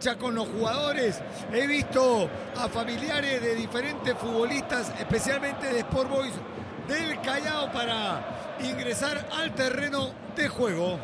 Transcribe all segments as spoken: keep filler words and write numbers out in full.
cancha con los jugadores. He visto a familiares de diferentes futbolistas, especialmente de Sport Boys del Callao, para ingresar al terreno de juego.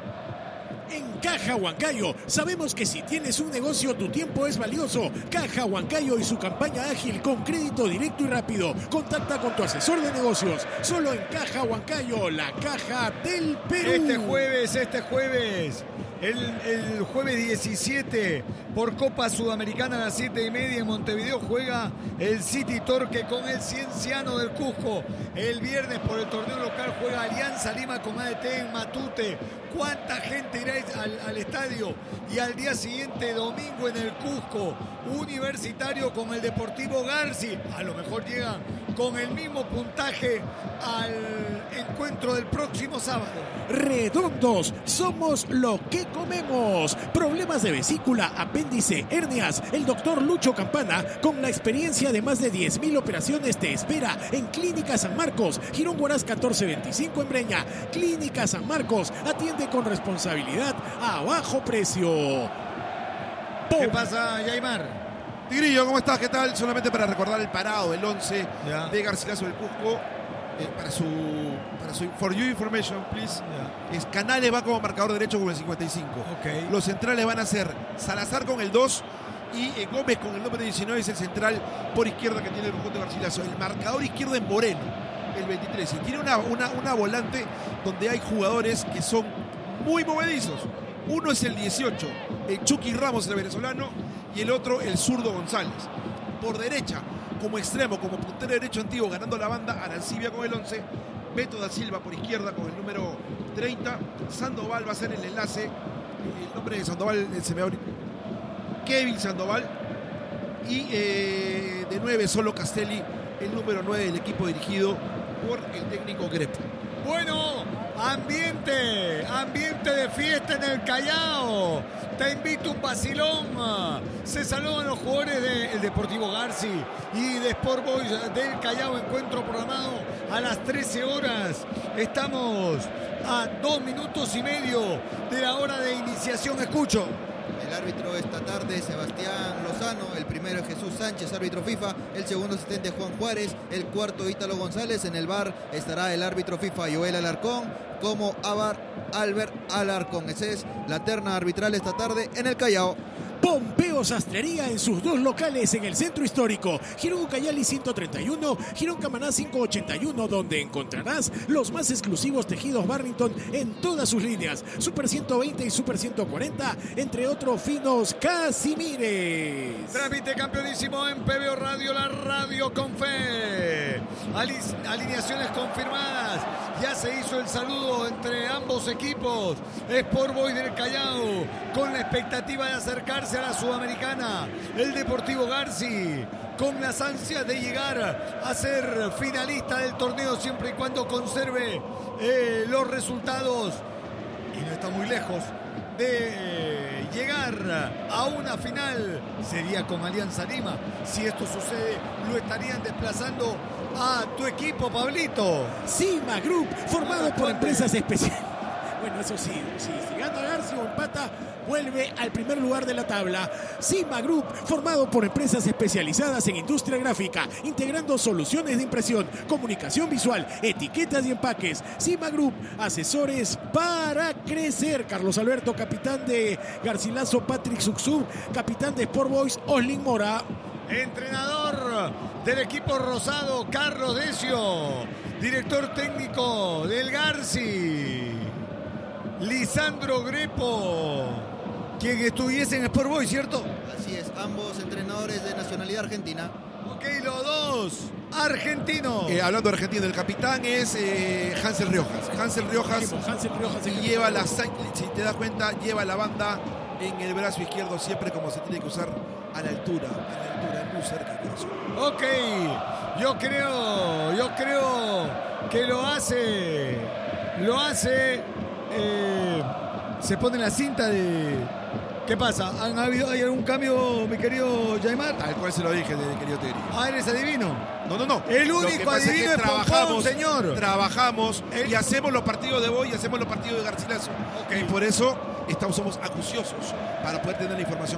En Caja Huancayo sabemos que si tienes un negocio tu tiempo es valioso. Caja Huancayo y su campaña ágil con crédito directo y rápido. Contacta con tu asesor de negocios. Solo en Caja Huancayo, la caja del Perú. Este jueves, este jueves, el, el jueves diecisiete, por Copa Sudamericana a las siete y media en Montevideo juega el City Torque con el Cienciano del Cusco. El viernes por el torneo local juega Alianza Lima con A D T en Matute. ¿Cuánta gente irá al, al estadio? Y al día siguiente, domingo, en el Cusco, Universitario con el Deportivo Garci. A lo mejor llegan con el mismo puntaje al encuentro del próximo sábado. Redondos, somos lo que comemos. Problemas de vesícula, apéndice, hernias. El doctor Lucho Campana, con la experiencia de más de diez mil operaciones, te espera en Clínica San Marcos, Girón Huaraz catorce veinticinco en Breña. Clínica San Marcos, atiende con responsabilidad a bajo precio. ¿Qué pasa, Yaimar? Tigrillo, ¿cómo estás? ¿Qué tal? Solamente para recordar el parado, el once ya. de Garcilaso del Cusco. Eh, para su para su for you information, please. Ya. Es Canales va como marcador derecho con el cincuenta y cinco. Okay. Los centrales van a ser Salazar con el dos y eh, Gómez con el número diecinueve, es el central por izquierda que tiene el conjunto de Garcilaso. El marcador izquierdo en Moreno, el veintitrés. Y tiene una, una, una volante donde hay jugadores que son muy movedizos. Uno es el dieciocho, el Chucky Ramos, el venezolano, y el otro el zurdo González. Por derecha, como extremo, como puntero derecho antiguo, ganando la banda, Arancibia con el once, Beto da Silva por izquierda con el número treinta, Sandoval va a ser el enlace, el nombre de Sandoval se me abre, Kevin Sandoval, y eh, de nueve solo Castelli, el número nueve del equipo dirigido por el técnico Grepo. Bueno, ambiente, ambiente de fiesta en el Callao. Te invito a un vacilón. Se saludan los jugadores del Deportivo Garci y de Sport Boys del Callao. Encuentro programado a las trece horas. Estamos a dos minutos y medio de la hora de iniciación. Escucho. El árbitro esta tarde, Sebastián Lozano. El primero es Jesús Sánchez, árbitro FIFA. El segundo asistente, Juan Juárez. El cuarto, Ítalo González. En el V A R estará el árbitro FIFA, Joel Alarcón, como Abar Albert Alarcón. Esa es la terna arbitral esta tarde en el Callao. Pompeo Sastrería en sus dos locales en el centro histórico, Girón Ucayali ciento treinta y uno, Girón Camaná quinientos ochenta y uno, donde encontrarás los más exclusivos tejidos Barrington en todas sus líneas, Super ciento veinte y Super ciento cuarenta, entre otros finos Casimires. Trámite campeonísimo en P B O Radio, la radio con fe. Alineaciones confirmadas. Ya se hizo el saludo entre ambos equipos. Sport Boys del Callao con la expectativa de acercarse a la Sudamericana. El Deportivo Garci con las ansias de llegar a ser finalista del torneo siempre y cuando conserve eh, los resultados. Y no está muy lejos de llegar a una final. Sería con Alianza Lima. Si esto sucede, lo estarían desplazando a tu equipo, Pablito. Cima Group, formado por empresas especiales. Bueno, eso sí, sí, si gana Garci o empata, vuelve al primer lugar de la tabla. Cima Group, formado por empresas especializadas en industria gráfica, integrando soluciones de impresión, comunicación visual, etiquetas y empaques. Cima Group, asesores para crecer. Carlos Alberto, capitán de Garcilaso, Patrick Suxub, capitán de Sport Boys, Oslin Mora. Entrenador del equipo rosado, Carlos Decio. Director técnico del Garci, Lisandro Grepo, quien estuviese en Sport Boys, ¿cierto? Así es, ambos entrenadores de nacionalidad argentina. Ok, los dos argentinos. Eh, hablando de Argentina, el capitán es eh, Hansel Riojas. Hansel Riojas, Hansel Riojas y lleva la, si te das cuenta, lleva la banda en el brazo izquierdo siempre como se tiene que usar, a la altura, a la altura, muy cerca del corazón. Ok, yo creo, yo creo que lo hace, lo hace, eh, se pone la cinta de... ¿Qué pasa? ¿Han habido, ¿Hay algún cambio, mi querido Yaimar? Tal cual se lo dije, de querido Tegri. Ah, ¿eres adivino? No, no, no. El único adivino es, es trabajamos, Pompón, señor. Trabajamos El... y hacemos los partidos de Boy y hacemos los partidos de Garcilaso. Okay. Y por eso estamos, somos acuciosos para poder tener la información correcta. Okay.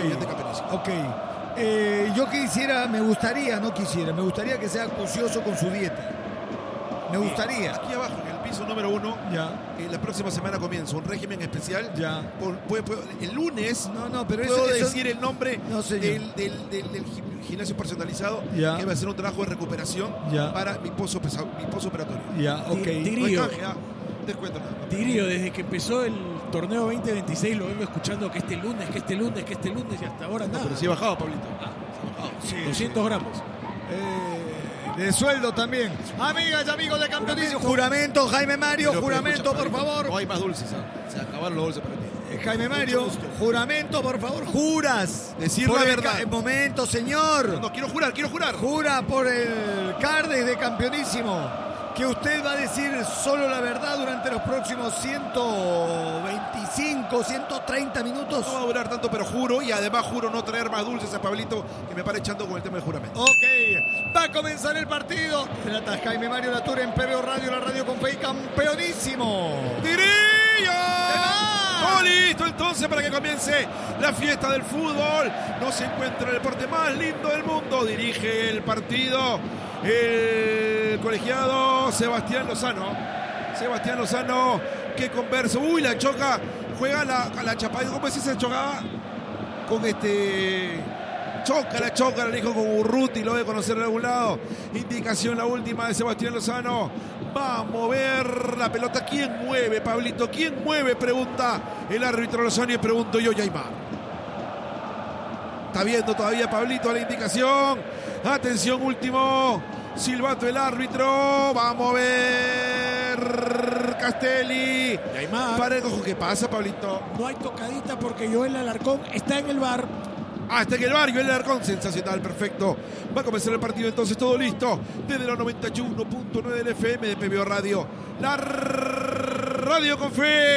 de campeonísimo. Ok. Eh, yo quisiera, me gustaría, no quisiera, me gustaría que sea acucioso con su dieta. Me gustaría. Aquí abajo, en el piso número uno, Ya. eh, la próxima semana comienza un régimen especial. Ya. Por- puede- puede- el lunes No, no, pero puedo eso, eso- decir el nombre No, señor. del, del- del- del gim- gimnasio personalizado, Ya. que va a ser un trabajo de recuperación Ya. para mi post mi postoperatorio. Ya, ok. Di- di- No hay Tigrillo. canje, ah, descuento nada más. Tigrillo, desde que empezó el torneo veinte veintiséis lo vengo escuchando que este lunes, que este lunes, que este lunes y hasta ahora No, nada. pero sí he bajado, Pablito. Sí, doscientos gramos. Eh, de sueldo también. Amigas y amigos de Campeonísimo. Juramento, Jaime Mario, Pero, pero, juramento, escucha, por Pablito, favor. No hay más dulces, ¿ah? Se acabaron los dulces para ti. Eh, Jaime Mario, Mucho gusto. juramento, por favor. Juras. Decir Por la el verdad. ca- momento, señor. No, quiero jurar, quiero jurar. Jura por el Cardes de Campeonísimo que usted va a decir solo la verdad durante los próximos ciento veinticinco, ciento treinta minutos. No va a durar tanto, pero juro, y además juro no traer más dulces a Pablito, que me para echando con el tema del juramento. Ok, va a comenzar el partido. Relata Jaime Mario Latura en P B O Radio, la radio con Fe y Campeonísimo. ¡Tirillo! va! Todo listo entonces para que comience la fiesta del fútbol. No se encuentra el deporte más lindo del mundo. Dirige el partido el colegiado Sebastián Lozano. Sebastián Lozano que conversa. Uy, la choca. Juega la, a la chapada. ¿Cómo es esa chocada? Con este... Choca, la choca, la dijo con Urruti, lo debe conocer de algún lado. Indicación la última de Sebastián Lozano. Va a mover la pelota. ¿Quién mueve, Pablito? ¿Quién mueve? Pregunta el árbitro Lozano y pregunto yo, Yaimar. Está viendo todavía Pablito la indicación. Atención, último silbato el árbitro. Va a mover Castelli. Yaimar. Para el cojo. ¿Qué pasa, Pablito? No hay tocadita porque Joel Alarcón está en el bar. Hasta que el barrio, el Alarcón, sensacional, perfecto. Va a comenzar el partido entonces, todo listo. Desde los noventa y uno punto nueve del F M de P B O Radio. La radio con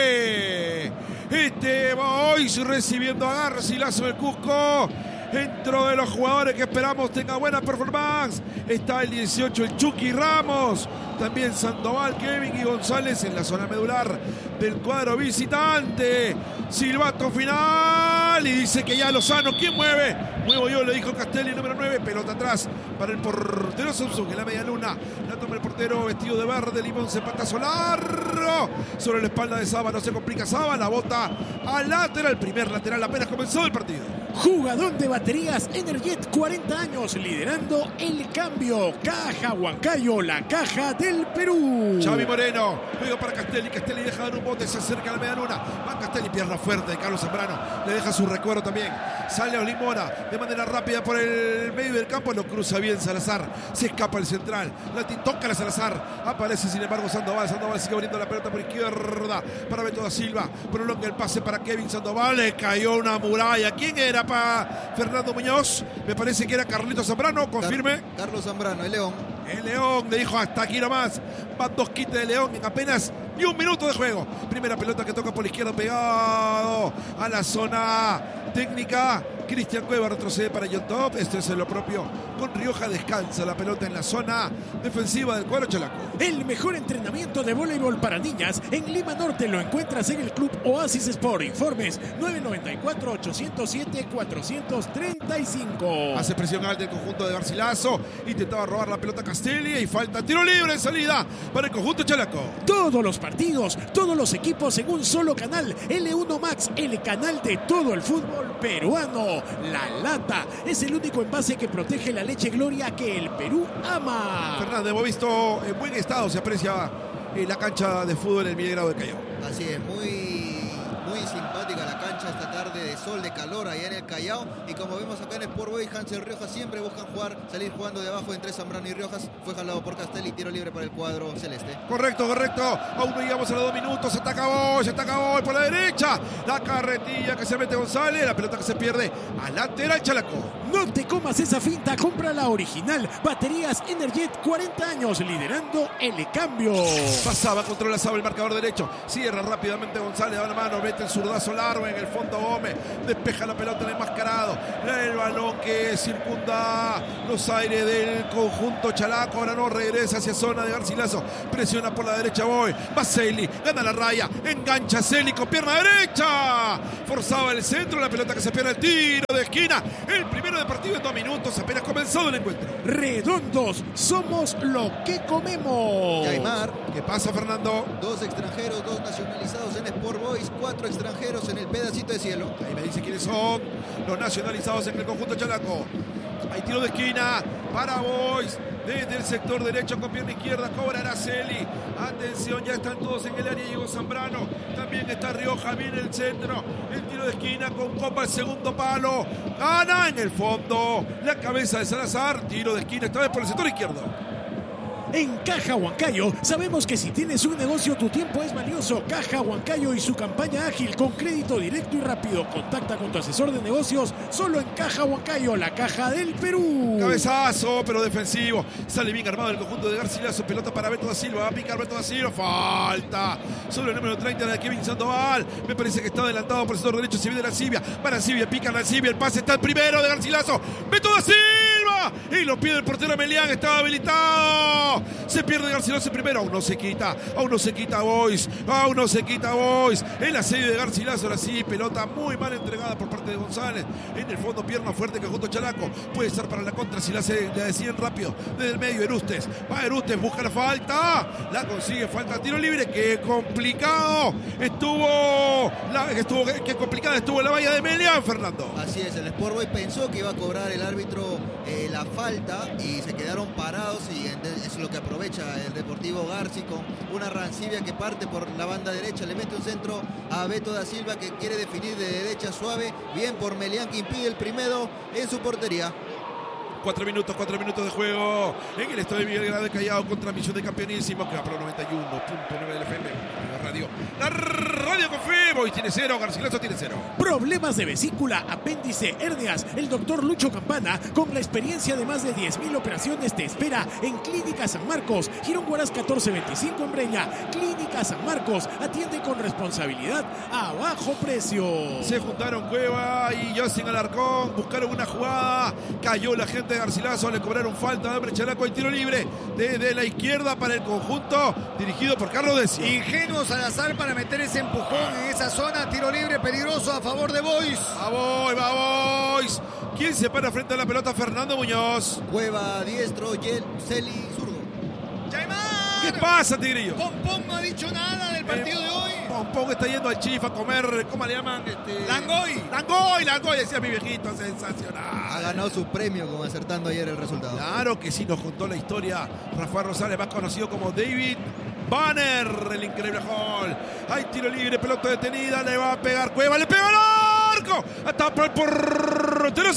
fe. Este va hoy recibiendo a Garcilaso del Cusco. Dentro de los jugadores que esperamos tenga buena performance está el dieciocho, el Chucky Ramos. También Sandoval, Kevin y González en la zona medular del cuadro visitante. Silbato final y dice que ya Lozano. ¿Quién mueve? Muevo yo, le dijo Castelli, número nueve. Pelota atrás para el portero Samsung en la media luna. La toma el portero vestido de verde, limón, zapatazo largo. Sobre la espalda de Saba, no se complica Saba. La bota al lateral, primer lateral apenas comenzó el partido. Jugador de baterías Energet, cuarenta años, liderando el cambio. Caja Huancayo, la caja del Perú. Xavi Moreno, juega para Castelli, Castelli deja dar un bote, se acerca a la media luna, va Castelli, pierna fuerte de Carlos Zambrano, le deja su recuerdo también, sale a Olimora, de manera rápida por el medio del campo, lo cruza bien Salazar, se escapa el central, la toca la Salazar, aparece sin embargo Sandoval, Sandoval sigue abriendo la pelota por izquierda, para Beto da Silva, prolonga el pase para Kevin Sandoval, le cayó una muralla, ¿quién era para Fernando Muñoz? Me parece que era Carlito Zambrano, confirme. Car- Carlos Zambrano, el León. El León le dijo hasta aquí nomás. Van dos quites de León en apenas ni un minuto de juego. Primera pelota que toca por la izquierda, pegado a la zona técnica. Cristian Cueva retrocede para John Top. Esto es lo propio con Rioja. Descansa la pelota en la zona defensiva del cuadro Chalaco. El mejor entrenamiento de voleibol para niñas en Lima Norte lo encuentras en el Club Oasis Sport. Informes nueve nueve cuatro, ocho cero siete, cuatro tres cinco. Hace presión alta el conjunto de Garcilaso. Intentaba robar la pelota a Castelli y falta tiro libre en salida para el conjunto Chalaco. Todos los partidos, todos los equipos en un solo canal. L uno Max, el canal de todo el fútbol peruano. La Lata es el único envase que protege la leche Gloria que el Perú ama. Fernández, hemos visto en buen estado, se aprecia en la cancha de fútbol en el Miguel Grado de Callao. Así es, muy, muy simpática la cancha esta tarde de sol, de calor allá en el Callao. Y como vemos acá en Sport Boys, Hansel Riojas siempre buscan jugar, salir jugando de abajo entre Zambrano y Riojas. Fue jalado por Castelli, tiro libre para el cuadro celeste. Correcto, correcto. Aún no llegamos a los dos minutos. Se ataca hoy, se ataca hoy por la derecha. La carretilla que se mete González. La pelota que se pierde al lateral Chalaco. No te comas esa finta, compra la original. Baterías Energet, cuarenta años, liderando el cambio. Pasaba, controla Saba el marcador derecho. Cierra rápidamente González, da la mano, mete el zurdazo largo en el fondo Gómez. despeja la pelota el enmascarado, el balón que circunda los aires del conjunto chalaco, ahora no regresa hacia zona de Garcilaso, presiona por la derecha Boy, va Celi, gana la raya, engancha Celi con pierna derecha, forzaba el centro, la pelota que se pierde el tiro de esquina, el primero de partido en dos minutos, apenas comenzado el encuentro. Redondos, somos lo que comemos. Yaimar. ¿Qué pasa, Fernando? Dos extranjeros, dos nacionalizados en Sport Boys, cuatro extranjeros en el pedacito de cielo. Ahí me dice quiénes son los nacionalizados en el conjunto chalaco. Hay tiro de esquina para Boys. Desde el sector derecho con pierna izquierda cobra Araceli. Atención, ya están todos en el área. Llegó Zambrano. También está Rioja. Viene el centro. El tiro de esquina con Copa al segundo palo. Gana en el fondo. La cabeza de Salazar. Tiro de esquina esta vez por el sector izquierdo. En Caja Huancayo sabemos que si tienes un negocio tu tiempo es valioso. Caja Huancayo y su campaña ágil con crédito directo y rápido. Contacta con tu asesor de negocios solo en Caja Huancayo, la caja del Perú. Cabezazo, pero defensivo. Sale bien armado el conjunto de Garcilaso. Pelota para Beto da Silva. Va a picar Beto da Silva. Falta. Sobre el número treinta de Kevin Sandoval. Me parece que está adelantado por el sector derecho. Se viene Arancibia. Va Arancibia, pica Arancibia. El pase está el primero de Garcilaso. Beto da Silva. Y lo pide el portero Melián. Estaba habilitado. Se pierde Garcilaso primero. Aún no se quita. Aún no se quita Boys. Aún no se quita Boys. El asedio de Garcilaso. Ahora sí. Pelota muy mal entregada por parte de González. En el fondo, pierna fuerte que junto Chalaco. Puede estar para la contra si la, hace, la deciden rápido. Desde el medio, Erustes. Va Erustes. Busca la falta. La consigue. Falta tiro libre. Qué complicado. Estuvo. La, estuvo qué complicada estuvo la valla de Melián, Fernando. Así es. El Sport Boy pensó que iba a cobrar el árbitro eh, la falta y se quedaron parados. Y es lo que aprovecha el Deportivo Garci con una Arancibia que parte por la banda derecha, le mete un centro a Beto da Silva que quiere definir de derecha suave, bien por Melián que impide el primero en su portería. Cuatro minutos, cuatro minutos de juego en el estadio Miguel Grado de Callao contra Misión de Campeonísimo que va por noventa y uno punto nueve del F M. La radio, la radio con Febo y tiene cero, Garcilaso tiene cero. Problemas de vesícula, apéndice, hernias. El doctor Lucho Campana, con la experiencia de más de diez mil operaciones, te espera en Clínica San Marcos, Girón Huaraz catorce veinticinco en Breña. Clínica San Marcos, atiende con responsabilidad a bajo precio. Se juntaron Cueva y Justin Alarcón, buscaron una jugada, cayó la gente de Garcilaso, le cobraron falta de Chalaco y tiro libre desde la izquierda para el conjunto dirigido por Carlos Decio. Ingenuo Salazar para meter ese empujón en esa zona, tiro libre peligroso a favor de Boys. Va Boys, va Boys. ¿Quién se para frente a la pelota? Fernando Muñoz. Cueva diestro, Yel, Celi zurdo. ¡Yaimar! ¿Qué pasa, Tigrillo? Pompón no ha dicho nada del partido eh, de hoy. Pompón está yendo al Chifa a comer, ¿cómo le llaman? Este... Langoy. Langoy, Langoy, decía mi viejito, sensacional. Ha ganado su premio con acertando ayer el resultado. Claro que sí, nos contó la historia Rafael Rosales, más conocido como David Banner, el increíble gol. Hay tiro libre, pelota detenida, le va a pegar Cueva, le pega al arco. Hasta por el portero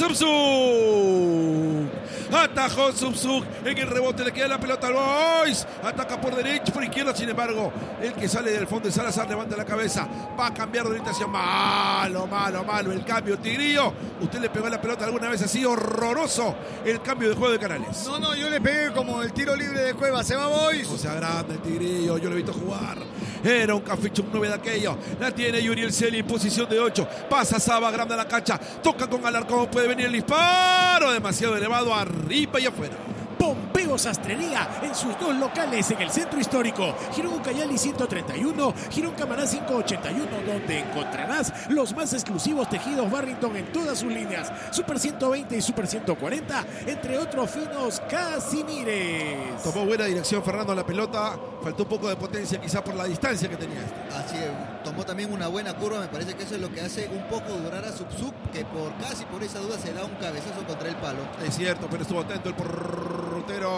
Samsung. Atajó Samsung, en el rebote le queda la pelota al Boys. Ataca por derecha, por izquierda, sin embargo, el que sale del fondo de Salazar levanta la cabeza. Va a cambiar de orientación. Malo, malo, malo el cambio, Tigrillo. ¿Usted le pegó la pelota alguna vez así? Horroroso el cambio de juego de Canales. No, no, yo le pegué como el tiro libre de Cueva. Se va Boys. O sea, grande el Tigrillo, yo lo he visto jugar. Era un caficho, un nueve de aquello. La tiene Yuriel Celi en posición de ocho. Pasa Saba, grande a la cancha. Toca con Alarcón, puede venir el disparo. Demasiado elevado, arriba y afuera. Pompeo Sastrería en sus dos locales en el centro histórico, Girón Ucayali ciento treinta y uno, Girón Camaná quinientos ochenta y uno, donde encontrarás los más exclusivos tejidos Barrington en todas sus líneas, Super ciento veinte y Super ciento cuarenta, entre otros finos Casimires. Tomó buena dirección Fernando la pelota, faltó un poco de potencia quizá por la distancia que tenía este. Así es, tomó también una buena curva, me parece que eso es lo que hace un poco durar a Subsub, que por casi por esa duda se da un cabezazo contra el palo. Es cierto, pero estuvo atento el portero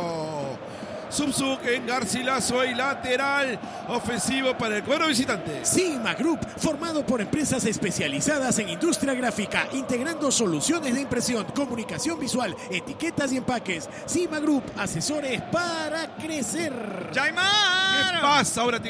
Subsuk en Garcilaso y lateral ofensivo para el cuadro visitante. Sigma Group, formado por empresas especializadas en industria gráfica, integrando soluciones de impresión, comunicación visual, etiquetas y empaques. Sigma Group, asesores para crecer. ¡Yaimar! ¿Qué pasa ahora, Tigrillo?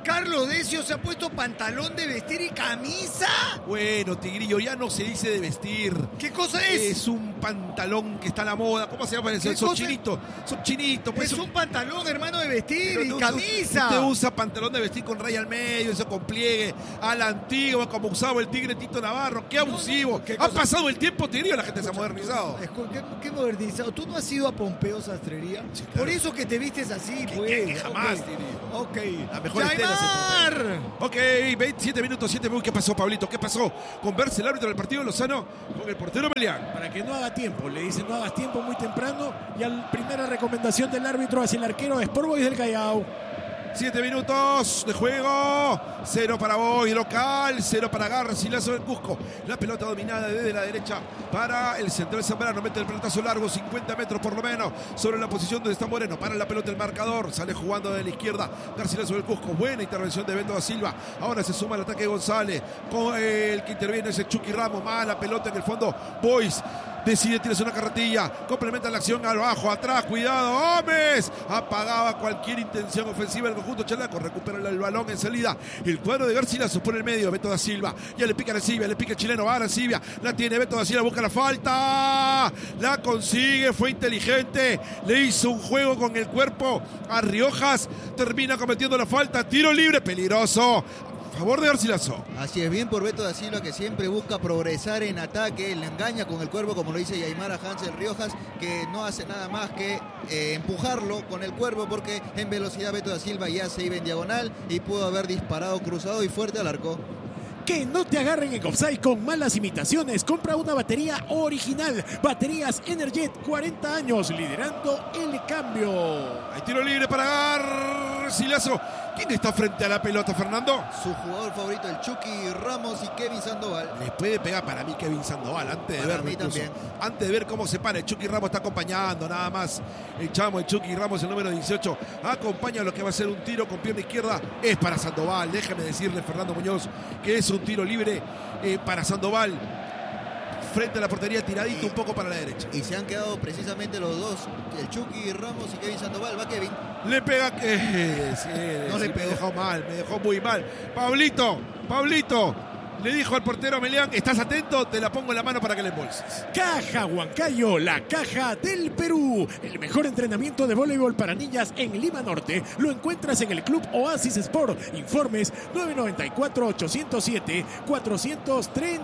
Carlos Decio se ha puesto pantalón de vestir y camisa. Bueno, Tigrillo, ya no se dice de vestir. ¿Qué cosa es? Es un pantalón que está a la moda. ¿Cómo se llama eso? Son chinitos. Son chinitos. Pues es un pantalón, hermano, de vestir y usted, camisa. Usted usa pantalón de vestir con raya al medio, eso con pliegue, a la antigua, como usaba el tigre Tito Navarro. ¡Qué abusivo! ¿Qué ha cosa? pasado el tiempo, Tigrillo, la gente se ha modernizado. ¿Qué, qué modernizado? ¿Tú no has ido a Pompeo Sastrería? Sí, claro. Por eso que te vistes así, ¿Qué, pues. qué, qué jamás, Ok. Tigrillo. Ok. La mejor estela se Pompeo. Ok, veintisiete minutos, siete minutos. ¿Qué pasó, Pablito? ¿Qué pasó? Conversa el árbitro del partido Lozano con el portero Melián. Para que no haga tiempo, le dicen no hagas tiempo muy temprano. Y a la primera recomendación del árbitro hacia el arquero de Sport Boys del Callao. Siete minutos de juego. Cero para Boys local. Cero para Garcilaso del Cusco. La pelota dominada desde la derecha para el central Zambrano. Mete el pelotazo largo, cincuenta metros por lo menos, sobre la posición donde está Moreno. Para la pelota el marcador. Sale jugando de la izquierda Garcilaso del Cusco. Buena intervención de Beto da Silva. Ahora se suma el ataque de González. Con el que interviene ese Chucky Ramos. Mala pelota en el fondo. Boys decide tirarse una carretilla, complementa la acción abajo, atrás, cuidado, Gómez, apagaba cualquier intención ofensiva del conjunto chalaco, recupera el balón en salida, el cuadro de Garcilaso por el medio, Beto da Silva, ya le pica a Arancibia, le pica el chileno, va Arancibia, la tiene Beto da Silva, busca la falta, la consigue, fue inteligente, le hizo un juego con el cuerpo a Riojas, termina cometiendo la falta, tiro libre, peligroso, favor de Garcilaso. Así es, bien por Beto da Silva, que siempre busca progresar en ataque, le engaña con el cuerpo, como lo dice Yaimara Hansel Riojas, que no hace nada más que eh, empujarlo con el cuerpo, porque en velocidad Beto da Silva ya se iba en diagonal y pudo haber disparado cruzado y fuerte al arco. Que no te agarren en offside con malas imitaciones. Compra una batería original. Baterías Energet, cuarenta años, liderando el cambio. Hay tiro libre para Garcilaso. ¿Quién está frente a la pelota, Fernando? Su jugador favorito, el Chucky Ramos y Kevin Sandoval. Les puede pegar para mí Kevin Sandoval, antes de Para ver mí incluso, también. antes de ver cómo se para. El Chucky Ramos está acompañando nada más. El chamo, el Chucky Ramos, el número dieciocho, acompaña lo que va a ser un tiro con pierna izquierda. Es para Sandoval. Déjeme decirle, Fernando Muñoz, que es un tiro libre eh, para Sandoval. Frente a la portería, tiradito y, un poco para la derecha. Y se han quedado precisamente los dos, el Chucky Ramos y Kevin Sandoval. Va Kevin. Le pega que... Sí, no sí, le me pegó. dejó mal, me dejó muy mal. Pablito, Pablito, le dijo al portero Melián, ¿estás atento? Te la pongo en la mano para que le embolses. Caja Huancayo, la caja del Perú. El mejor entrenamiento de voleibol para niñas en Lima Norte lo encuentras en el Club Oasis Sport. Informes nueve nueve cuatro, ocho cero siete, cuatro tres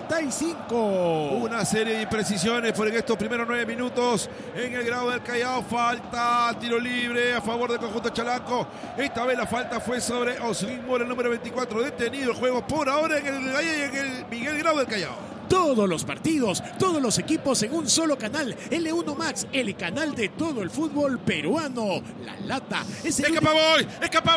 cinco. Una serie de imprecisiones por estos primeros nueve minutos en el Grau del Callao. Falta, tiro libre a favor del conjunto chalaco. Esta vez la falta fue sobre Oslin Mora, el número veinticuatro. Detenido el juego por ahora en el, en el Miguel Grau del Callao. Todos los partidos, todos los equipos en un solo canal. L uno Max, el canal de todo el fútbol peruano. La Lata es el ¡Escapa Boy! ¡Escapa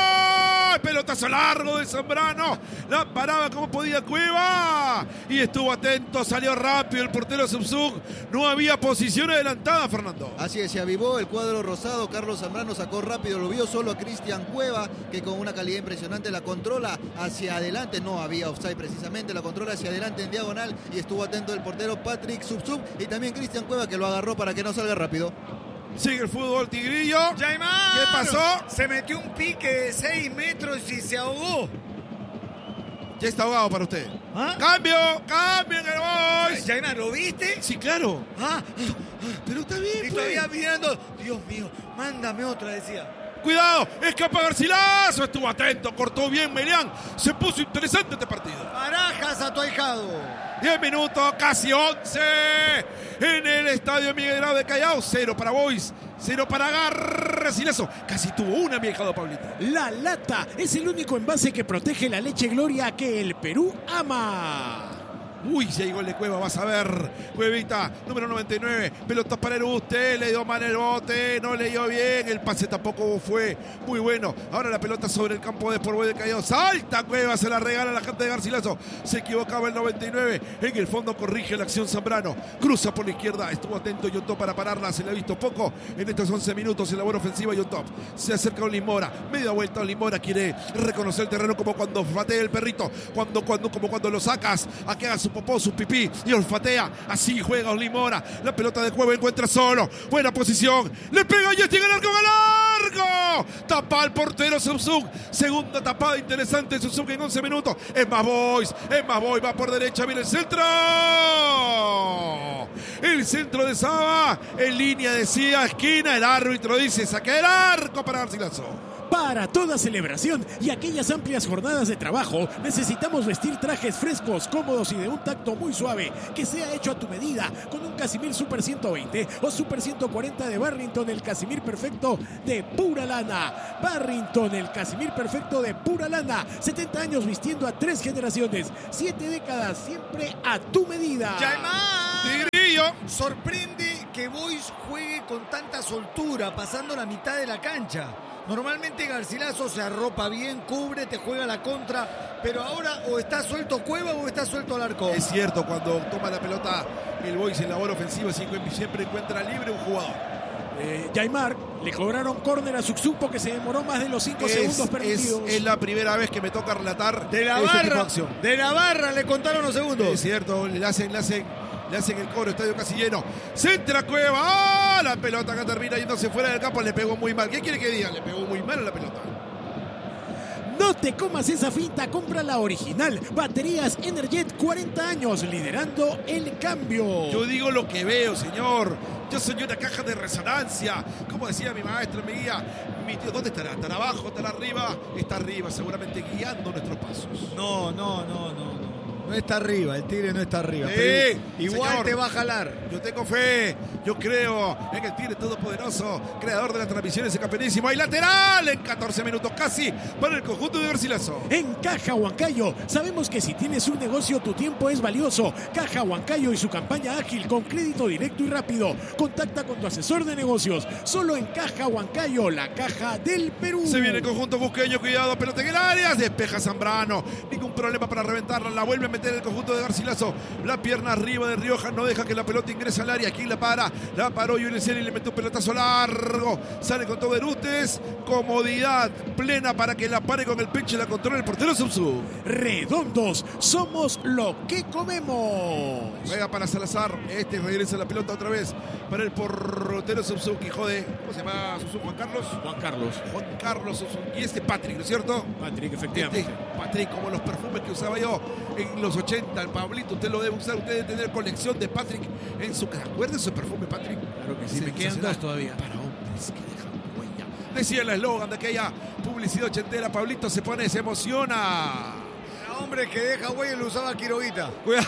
Boy! Pelotazo largo de Zambrano. La paraba como podía Cueva. Y estuvo atento, salió rápido el portero Subsug. No había posición adelantada, Fernando. Así es, se avivó el cuadro rosado. Carlos Zambrano sacó rápido, lo vio solo a Cristian Cueva, que con una calidad impresionante la controla hacia adelante. No había offside precisamente, la controla hacia adelante en diagonal. Y estuvo atento el portero Patrick Subsub y también Cristian Cueva, que lo agarró para que no salga rápido. Sigue el fútbol, Tigrillo. Yaimar, ¿Qué pasó? Se metió un pique de seis metros y se ahogó. Ya está ahogado para usted. ¿Ah? ¡Cambio! ¡Cambio en el Boys! Yaimar, ¿lo viste? Sí, claro. Ah, Pero está bien, y pues. todavía mirando. Dios mío, mándame otra, decía. Cuidado, escapa Garcilaso. Estuvo atento, cortó bien Melián. Se puso interesante este partido. Barajas a tu ahijado. diez minutos, casi once. En el estadio Miguel Grau de Callao. Cero para Boys, cero para Garcilaso. Casi tuvo una, mi hijado Pablito. La Lata es el único envase que protege la leche Gloria que el Perú ama. Uy, si hay gol de Cueva, vas a ver. Cuevita, número noventa y nueve. Pelota para el usted, le dio mal el bote, no leyó bien. El pase tampoco fue muy bueno. Ahora la pelota sobre el campo de Sport Boys de Callao. Salta Cueva, se la regala a la gente de Garcilaso. Se equivocaba el noventa y nueve. En el fondo corrige la acción Zambrano. Cruza por la izquierda. Estuvo atento Yontop para pararla. Se le ha visto poco en estos once minutos en labor ofensiva. Yontop se acerca a Olimora. Media vuelta a Olimora. Quiere reconocer el terreno como cuando olfatea el perrito. Cuando, cuando, como cuando lo sacas a que haga su popó, su pipí y olfatea. Así juega Olimora. La pelota de Cueva encuentra solo. Buena posición. Le pega y llega al arco. largo. Tapa al portero Subsug. Segunda tapada interesante Subsug en once minutos. Es más Boys, es más Boys. Va por derecha, viene el centro. El centro de Saba. En línea decía esquina. El árbitro dice saque el arco para Garcilaso. Para toda celebración y aquellas amplias jornadas de trabajo, necesitamos vestir trajes frescos, cómodos y de un tacto muy suave, que sea hecho a tu medida, con un Casimir Super ciento veinte o Super ciento cuarenta de Barrington, el Casimir perfecto de pura lana. Barrington, el Casimir perfecto de pura lana. setenta años vistiendo a tres generaciones, siete décadas, siempre a tu medida. ¡Yaimar! Tigrillo. Sorprende que Boys juegue con tanta soltura, pasando la mitad de la cancha. Normalmente Garcilaso se arropa bien, cubre, te juega la contra, pero ahora o está suelto Cueva o está suelto Alarcón. Es cierto, cuando toma la pelota el Boys en labor ofensiva siempre encuentra libre un jugador. Eh, Yaimar, le cobraron córner a Suxupo, que se demoró más de los cinco Es, segundos es, permitidos. es la primera vez que me toca relatar De la este tipo de barra, acción. de la barra le contaron los segundos. Es cierto, le hacen, le hacen, le hacen el cobro, estadio casi lleno. Centra Cueva, ¡ah! La pelota que termina yéndose fuera del campo, le pegó muy mal. ¿Qué quiere que diga? Le pegó muy mal a la pelota. No te comas esa finta, compra la original. Baterías Energet, cuarenta años, liderando el cambio. Yo digo lo que veo, señor. Yo soy una caja de resonancia. Como decía mi maestro, mi guía. Mi tío, ¿dónde estará? ¿Estará abajo? ¿Estará arriba? Está arriba, seguramente guiando nuestros pasos. No, no, no, no, no. No está arriba, el Tigre no está arriba. Sí, pero igual señor. te va a jalar. Yo tengo fe, yo creo en el Tigre Todopoderoso, creador de las transmisiones de campeonísimo. Hay lateral en catorce minutos casi para el conjunto de Garcilaso. En Caja Huancayo, sabemos que si tienes un negocio, tu tiempo es valioso. Caja Huancayo y su campaña ágil con crédito directo y rápido. Contacta con tu asesor de negocios. Solo en Caja Huancayo, la caja del Perú. Se viene el conjunto cusqueño, cuidado, pelota en el área, despeja Zambrano. Ningún problema para reventarla, la vuelve a meter el conjunto de Garcilaso. La pierna arriba de Rioja, no deja que la pelota ingrese al área. ¿Quién la para? La paró Yuniceli y le mete un pelotazo largo. Sale con todo Erutes. Comodidad plena para que la pare con el pecho y la controle el portero Subsug. Redondos, somos lo que comemos. Juega para Salazar. Este regresa la pelota otra vez para el portero Subsug. Hijo de, ¿cómo se llama Subsug? Juan Carlos. Juan Carlos. Juan Carlos Subsug. Y este Patrick, ¿no es cierto? Patrick, Este, efectivamente. Patrick, como los perfumes que usaba yo en los ochenta, el Pablito, usted lo debe usar, usted debe tener colección de Patrick en su casa. ¿Acuerda su perfume, Patrick? Claro que sí, me quedan Sensacional. dos todavía. Para hombres que dejan huella. Decía el eslogan de aquella publicidad ochentera, Pablito se pone, se emociona. Para hombre que deja huella lo usaba Quiroguita. Cuidado.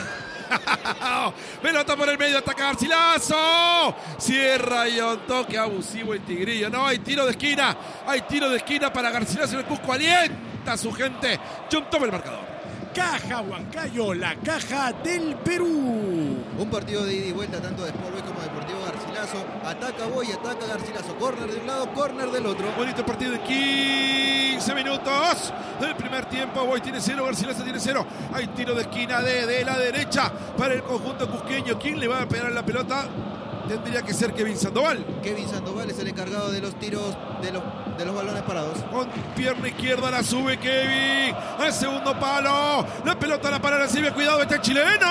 Pelota por el medio, ataca Garcilaso. Cierra y un toque abusivo el Tigrillo. No, hay tiro de esquina. Hay tiro de esquina para Garcilaso. El Cusco alienta a su gente. John toma el marcador. Caja Huancayo, la caja del Perú. Un partido de ida y vuelta tanto de Sport Boys como Deportivo Garcilaso. Ataca Boy, ataca Garcilaso. Córner de un lado, córner del otro. Bonito partido de quince minutos del primer tiempo. Boy tiene cero, Garcilaso tiene cero. Hay tiro de esquina de, de la derecha para el conjunto cusqueño. ¿Quién le va a pegar la pelota? Tendría que ser Kevin Sandoval. Kevin Sandoval es el encargado de los tiros de los, de los balones parados. Con pierna izquierda la sube Kevin. Al segundo palo. La pelota la para, la recibe. Cuidado, este chileno.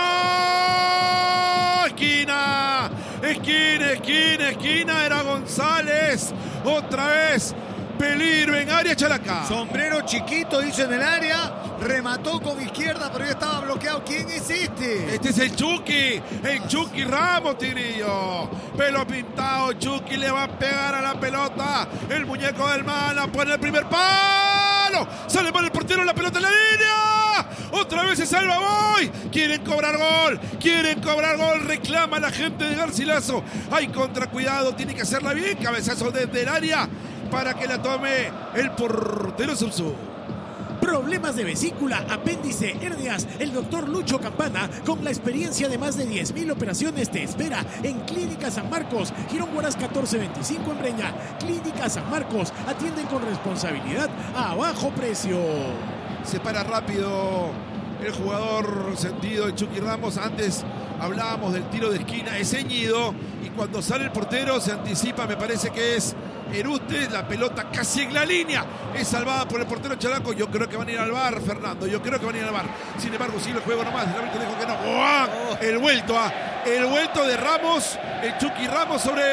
Esquina. Esquina, esquina, esquina. Era González. Otra vez. Peligro en área Chalaca. Sombrero chiquito hizo en el área. Remató con izquierda, pero ya estaba bloqueado. ¿Quién es este? Este es el Chucky, el Chucky Ramos, Tigrillo. Pelo pintado, Chucky le va a pegar a la pelota. El muñeco del Mala pone el primer palo. Sale mal el portero, la pelota en la línea. Otra vez se salva Boy. Quieren cobrar gol, quieren cobrar gol. Reclama la gente de Garcilaso. Hay contra, cuidado, tiene que hacerla bien. Cabezazo desde el área para que la tome el portero Subsug. Problemas de vesícula, apéndice, hernias. El doctor Lucho Campana, con la experiencia de más de diez mil operaciones, te espera en Clínica San Marcos, Girón Guaras catorce veinticinco en Breña. Clínica San Marcos, atienden con responsabilidad a bajo precio. Se para rápido el jugador sentido, el Chucky Ramos. Antes hablábamos del tiro de esquina, es ceñido, y cuando sale el portero se anticipa, me parece que es Erute, la pelota casi en la línea, es salvada por el portero Chalaco. Yo creo que van a ir al bar, Fernando, yo creo que van a ir al bar. Sin embargo, sigue el juego nomás, el árbitro dijo que no. ¡Oh! El vuelto, a, el vuelto de Ramos, el Chucky Ramos sobre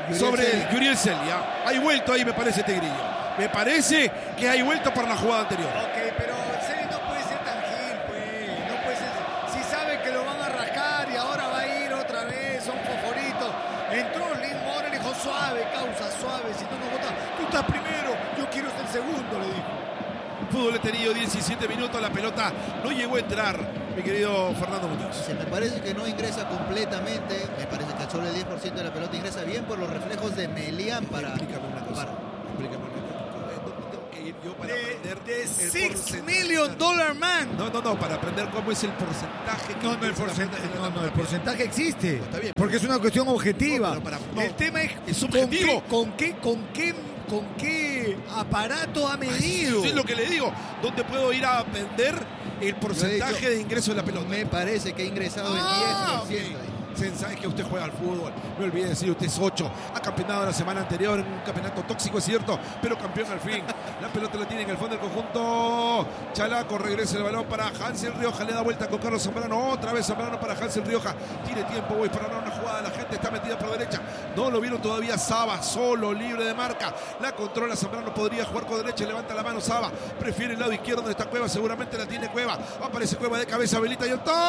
sobre Yuriel Celia. Hay vuelto ahí, me parece, Tigrillo. Me parece que hay vuelto por la jugada anterior. Ok, pero Celia no puede ser tan gil, pues. No puede ser. Si sabe que lo van a rascar y ahora va a ir otra vez, son fosforitos. Entró Lin Mora y dijo, suave, causa, suave. Si tú no votas, tú estás primero, yo quiero ser segundo, le dijo. Fútbol tenido diecisiete minutos, la pelota no llegó a entrar, mi querido Fernando Muñoz. Se me parece que no ingresa completamente, me parece que solo el diez por ciento de la pelota ingresa bien por los reflejos de Melián para... Explícame una cosa, para- explícame una cosa. ¿Dónde tengo que ir yo para De, aprender de el six porcentaje? million dollar man. No, no, no, para aprender cómo es el porcentaje. que No, no, el ingresa la porcentaje, pelota en no, la no, el rápida. porcentaje existe. Está bien. Porque es una cuestión objetiva. No, pero para- no, el tema es, es con subjetivo. qué, con qué, con qué, con qué aparato ha medido. Eso es lo que le digo. ¿Dónde puedo ir a aprender el porcentaje dicho, de ingreso de la pelota? Me parece que ha ingresado Ah, el diez por ciento. ok. Sensaje que usted juega al fútbol. Me olvidé decir, usted es ocho. Ha campeonado la semana anterior en un campeonato tóxico, es cierto, pero campeón al fin. La pelota la tiene en el fondo del conjunto. Chalaco regresa el balón para Hansel Rioja. Le da vuelta con Carlos Zambrano. Otra vez Zambrano para Hansel Rioja. Tiene tiempo, voy para una jugada. La gente está metida por derecha. No lo vieron todavía. Saba solo, libre de marca. La controla Zambrano. Podría jugar con derecha. Levanta la mano Saba. Prefiere el lado izquierdo donde está Cueva. Seguramente la tiene Cueva. Aparece Cueva de cabeza. Habilita y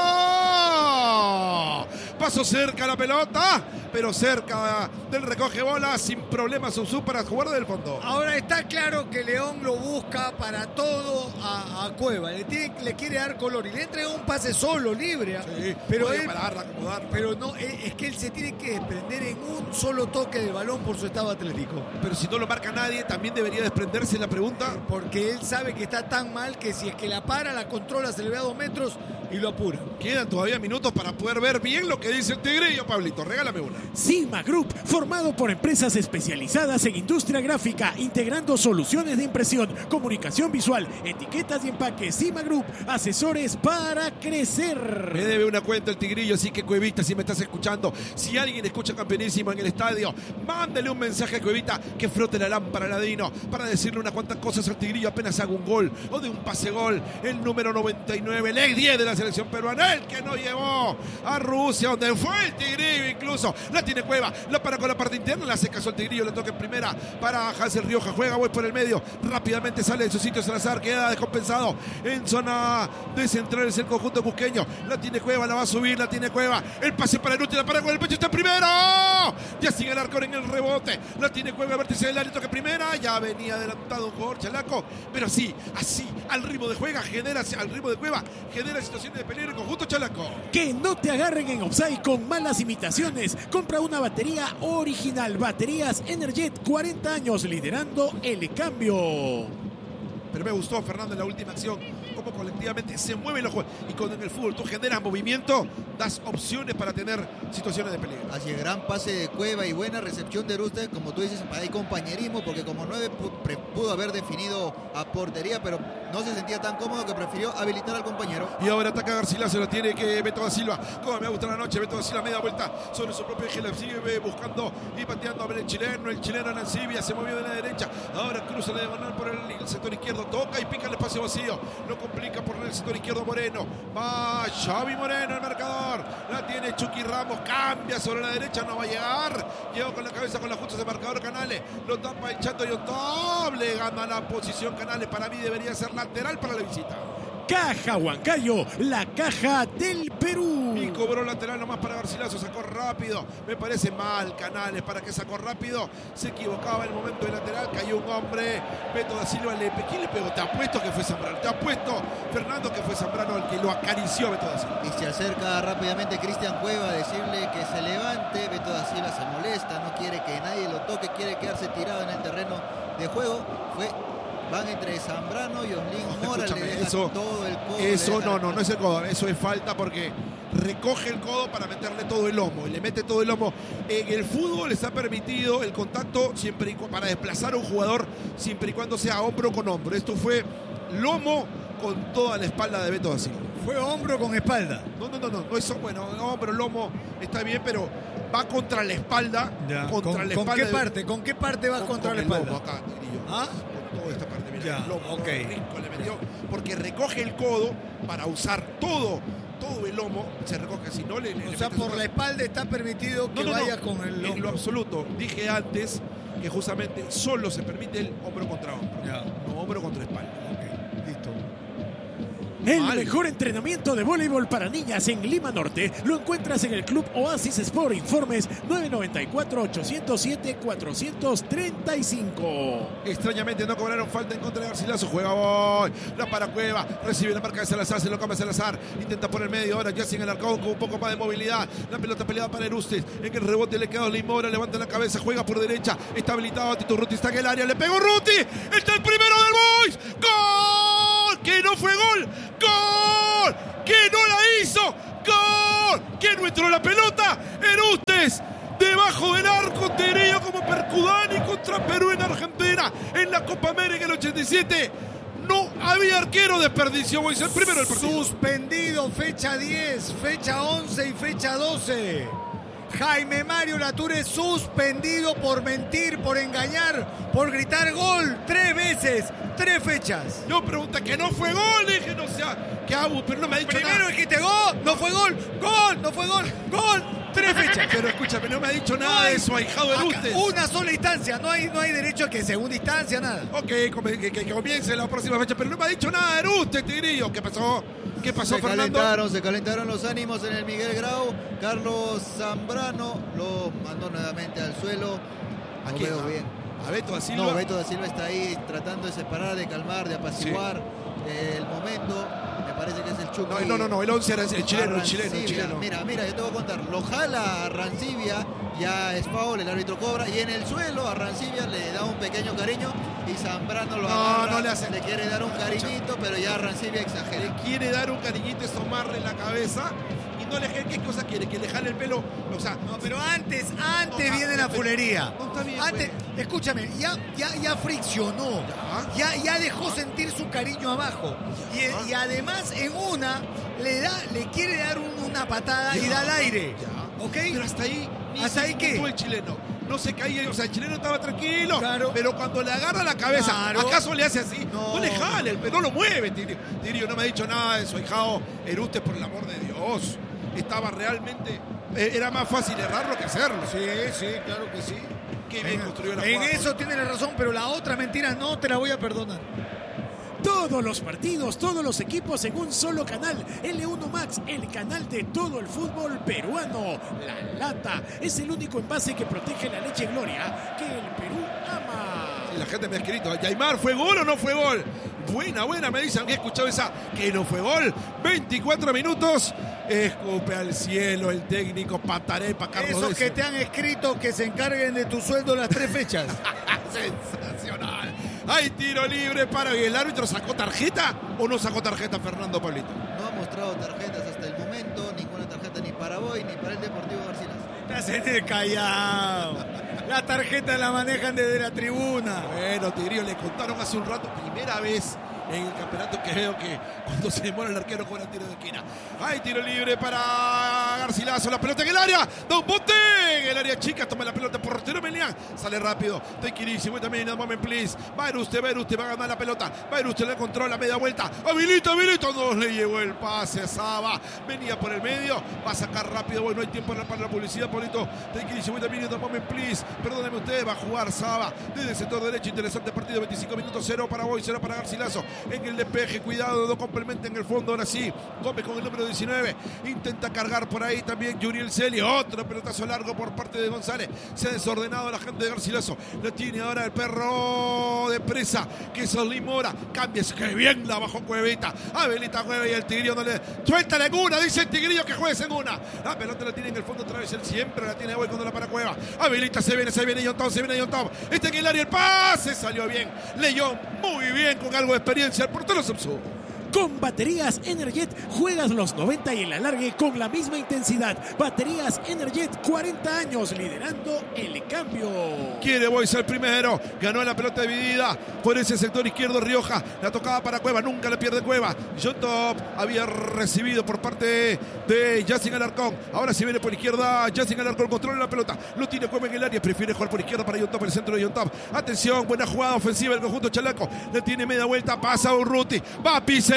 ¡oh! Pasó cerca la pelota, pero cerca del recoge bola, sin problemas Susu para jugar del fondo. Ahora está claro que León lo busca para todo a, a Cueva. Le, tiene, le quiere dar color y le entrega un pase solo, libre. Sí, pero puede él, pararla, acomodarla. pero no, es, es que él se tiene que desprender en un solo toque del balón por su estado atlético. Pero si no lo marca nadie, también debería desprenderse la pregunta. Porque él sabe que está tan mal que si es que la para, la controla, se le ve a dos metros y lo apura. Quedan todavía minutos para poder ver bien lo que dice el Tigrillo, Pablito. Regálame una. Sigma Group, formado por empresas especializadas en industria gráfica, integrando soluciones de impresión, comunicación visual, etiquetas y empaques. Sigma Group, asesores para crecer. Me debe una cuenta el Tigrillo, así que Cuevita, si me estás escuchando, si alguien escucha Campeonísimo en el estadio, mándale un mensaje a Cuevita que frote la lámpara Ladino para decirle unas cuantas cosas al Tigrillo apenas haga un gol o de un pase gol. El número noventa y nueve, el ex diez de la selección peruana, el que nos llevó a Rusia, donde fue el Tigrillo incluso. La tiene Cueva, la para con la parte interna, la hace caso el Tigrillo, le toca en primera para Hansel Rioja, juega voy por el medio, rápidamente sale de su sitio Salazar, queda descompensado en zona de centrales el conjunto cusqueño. La tiene Cueva, la va a subir, la tiene Cueva, el pase para Nuti, la para con el pecho, está en primero, ya sigue el arco en el rebote, la tiene Cueva, vértice del área, toca primera, ya venía adelantado un jugador Chalaco, pero así, así, al ritmo de juega, genera, al ritmo de Cueva, genera situaciones de peligro el conjunto Chalaco. Que no te agarren en offside con malas imitaciones. Compra una batería original. Baterías Energet, cuarenta años liderando el cambio. Pero me gustó, Fernando, en la última acción, cómo colectivamente se mueven los juegos. Y cuando en el fútbol tú generas movimiento, das opciones para tener situaciones de peligro. Así es, gran pase de Cueva y buena recepción de Ruste, como tú dices, hay compañerismo, porque como nueve pudo haber definido a portería, pero no se sentía tan cómodo que prefirió habilitar al compañero. Y ahora ataca Garcilaso, lo tiene que Beto da Silva. Como me gusta la noche, Beto da Silva media vuelta sobre su propio eje, la sigue buscando y pateando a ver el chileno. El chileno Nancibia se movió de la derecha. Ahora cruza la diagonal por el, el sector izquierdo. Toca y pica el espacio vacío. Lo complica por el sector izquierdo Moreno. Va Xavi Moreno, el marcador. La tiene Chucky Ramos. Cambia sobre la derecha. No va a llegar. Llegó con la cabeza con la justa de marcador Canales. Lo tapa el Chato y doble. Gana la posición Canales. Para mí debería ser lateral para la visita. Caja Huancayo, la caja del Perú. Y cobró lateral nomás para Garcilaso, sacó rápido. Me parece mal Canales, para que sacó rápido. Se equivocaba en el momento de lateral, cayó un hombre. Beto da Silva le ¿quién le pegó? Te apuesto que fue Zambrano. Te apuesto, Fernando, que fue Zambrano el que lo acarició a Beto da Silva. Y se acerca rápidamente Cristian Cueva a decirle que se levante. Beto da Silva se molesta, no quiere que nadie lo toque, quiere quedarse tirado en el terreno de juego. Fue Van entre Zambrano y Oslin Mora, le dejan eso, todo el codo. Eso no, no, no es el codo, eso es falta porque recoge el codo para meterle todo el lomo y le mete todo el lomo. En el fútbol está permitido el contacto siempre y, para desplazar a un jugador siempre y cuando sea hombro con hombro. Esto fue lomo con toda la espalda de Beto da Silva. Fue hombro con espalda. No, no, no, no, no es bueno, hombro, lomo está bien, pero va contra la espalda. Ya. Contra ¿Con, la ¿con espalda qué de... parte? ¿Con qué parte vas con, contra con la el espalda? lomo acá, Tigrillo. ¿Ah? Con toda esta parte, mira, Ya, el lomo, ok. el rico le metió, porque recoge el codo para usar todo todo el lomo se recoge, si no le... le O le sea, metes por un- la espalda está permitido que No, no, no. vaya con el En lo hombro. absoluto. Dije antes que justamente solo se permite el hombro contra hombro. Ya, No hombro contra espalda. ok, listo. El Mal. mejor entrenamiento de voleibol para niñas en Lima Norte lo encuentras en el Club Oasis Sport. Informes nueve nueve cuatro, ocho cero siete, cuatro tres cinco. Extrañamente no cobraron falta en contra de Garcilaso. Juega hoy. La para Cueva. Recibe la marca de Salazar. Se lo cambia Salazar. Intenta por el medio. Ahora ya sin el Alarcón con un poco más de movilidad. La pelota peleada para Erustes. En el rebote le queda Limora. Levanta la cabeza. Juega por derecha. Está habilitado. Tito Ruti está en el área. Le pegó Ruti. Está el primero del Boys. ¡Gol! Que no fue gol. ¡Gol! ¡Que no la hizo! ¡Gol! ¡Que no entró la pelota! Erustes. Debajo del arco, Terillo como Percudani contra Perú en Argentina en la Copa América en el ochenta y siete. No había arquero, desperdició Boys el primero del partido. Suspendido fecha diez, fecha once y fecha doce. Jaime Mario Lature suspendido por mentir, por engañar, por gritar gol tres veces, tres fechas. No, pregunta que no fue gol, dije, no sea, que Abu, pero no me ha dicho Primero nada. dijiste gol, no fue gol, gol, no fue gol, gol, tres fechas. Pero escúchame, no me ha dicho nada No hay- de su ahijado de Acá, Erustes. una sola instancia, no hay, no hay derecho a que segunda instancia, nada. Ok, come- que, que- que comience la próxima fecha, pero no me ha dicho nada de Erustes, Tigrillo. ¿Qué pasó? ¿Qué pasó, Se Fernando? calentaron, se calentaron los ánimos en el Miguel Grau. Carlos Zambrano lo mandó nuevamente al suelo. ¿A No quién? veo ¿A- bien. A Beto da Silva. No, Beto da Silva está ahí tratando de separar, de calmar, de apaciguar eh, el momento. Me parece que es el Chucky. No, no, no, no, el once era el chileno, el chileno, el Arancibia. chileno. Mira, mira, yo te voy a contar. Lo jala a Rancibia, ya es foul, el árbitro cobra. Y en el suelo a Rancibia le da un pequeño cariño y Zambrano lo No, agarra. no le hace- Le quiere dar un cariñito, pero ya Rancibia exagera. Le quiere dar un cariñito, asomarle la cabeza y no le ¿qué cosa quiere? Que le jale el pelo. O sea, No, pero antes, antes No, viene ah, la pero- fulería. no, está bien, Antes, escúchame, ya, ya, ya friccionó. Ya, ya dejó sentir su cariño abajo. Y, y además en una le da, le quiere dar un- una patada y Ya, da al aire. ya. ¿Ok? Pero hasta ahí, ni ¿Hasta se ahí qué? inmutó el chileno. No se caía, o sea, el chileno estaba tranquilo. Claro. Pero cuando le agarra la cabeza, Claro. ¿acaso le hace así? No, No. le jale, el pelo no lo mueve, Tirio. Tirio no me ha dicho nada de su ahijado Erustes, por el amor de Dios. Estaba realmente. eh, Era más fácil errarlo que hacerlo. Sí, sí, claro que sí. Qué bien construyó la En jugada. eso tiene la razón, pero la otra mentira no te la voy a perdonar. Todos los partidos, todos los equipos en un solo canal. L uno Max, el canal de todo el fútbol peruano. La Lata es el único envase que protege la leche Gloria que el Perú ama. Y la gente me ha escrito, ¿Yaimar fue gol o no fue gol? Buena, buena, me dicen que he escuchado esa, que no fue gol. veinticuatro minutos, escupe al cielo el técnico Patarepa, Carlos Esos Deza. que te han escrito que se encarguen de tu sueldo las tres fechas. Sensacional. Hay tiro libre para... ¿Y el árbitro sacó tarjeta o no sacó tarjeta, Fernando Pablito? No ha mostrado tarjetas hasta el momento, ninguna tarjeta ni para Boy ni para el Deportivo Garcilaso. Estás en el Callao. La tarjeta la manejan desde la tribuna. Bueno, Tigrillo, le contaron hace un rato, primera vez en el campeonato que veo que cuando se demora el arquero cobra tiro de esquina. Hay tiro libre para Garcilaso, la pelota en el área, da un bote en el área chica, toma la pelota por Rostero Melián, sale rápido, Tequirísimo también, no moment please, va Erustes, va Erustes, va a ganar la pelota, va Erustes, le controla, media vuelta, habilita, habilita, no le llegó el pase a Saba, venía por el medio, va a sacar rápido, bueno, no hay tiempo para la publicidad, Pablito, Tequirísimo también, no moment please, perdóneme usted, va a jugar Saba, desde el sector derecho, interesante partido, veinticinco minutos, cero para Boy, cero para Garcilaso, en el despeje, cuidado, no complementa en el fondo, ahora sí, Gómez con el número diecinueve, intenta cargar por ahí también Yuriel Celi, otro pelotazo largo por parte de González, se ha desordenado la gente de Garcilaso, lo tiene ahora el perro de presa, que es Limora, cambia, que bien la bajó Cuevita, habilita Cueva y el Tigrillo no le, suéltale en una, dice el Tigrillo que juegue en una, la pelota la tiene en el fondo otra vez, él siempre la tiene hoy cuando la para Cueva, habilita, se viene, se viene John Tom, se viene John Tom, está en el área, el pase salió bien, leyó muy bien con algo de experiencia, el portero Samsung. Con baterías Energet juegas los noventa y el alargue con la misma intensidad. Baterías Energet, cuarenta años liderando el cambio. Quiere Boys el primero, ganó la pelota dividida por ese sector izquierdo Rioja, la tocaba para Cueva, nunca la pierde Cueva. John Top había recibido por parte de Yacine Alarcón, ahora si viene por izquierda Yacine Alarcón, controla la pelota, lo tiene Cueva en el área, prefiere jugar por izquierda para John Top, el centro de John Top. Atención, buena jugada ofensiva el conjunto chalaco, le tiene media vuelta, pasa Urruti, va a pisar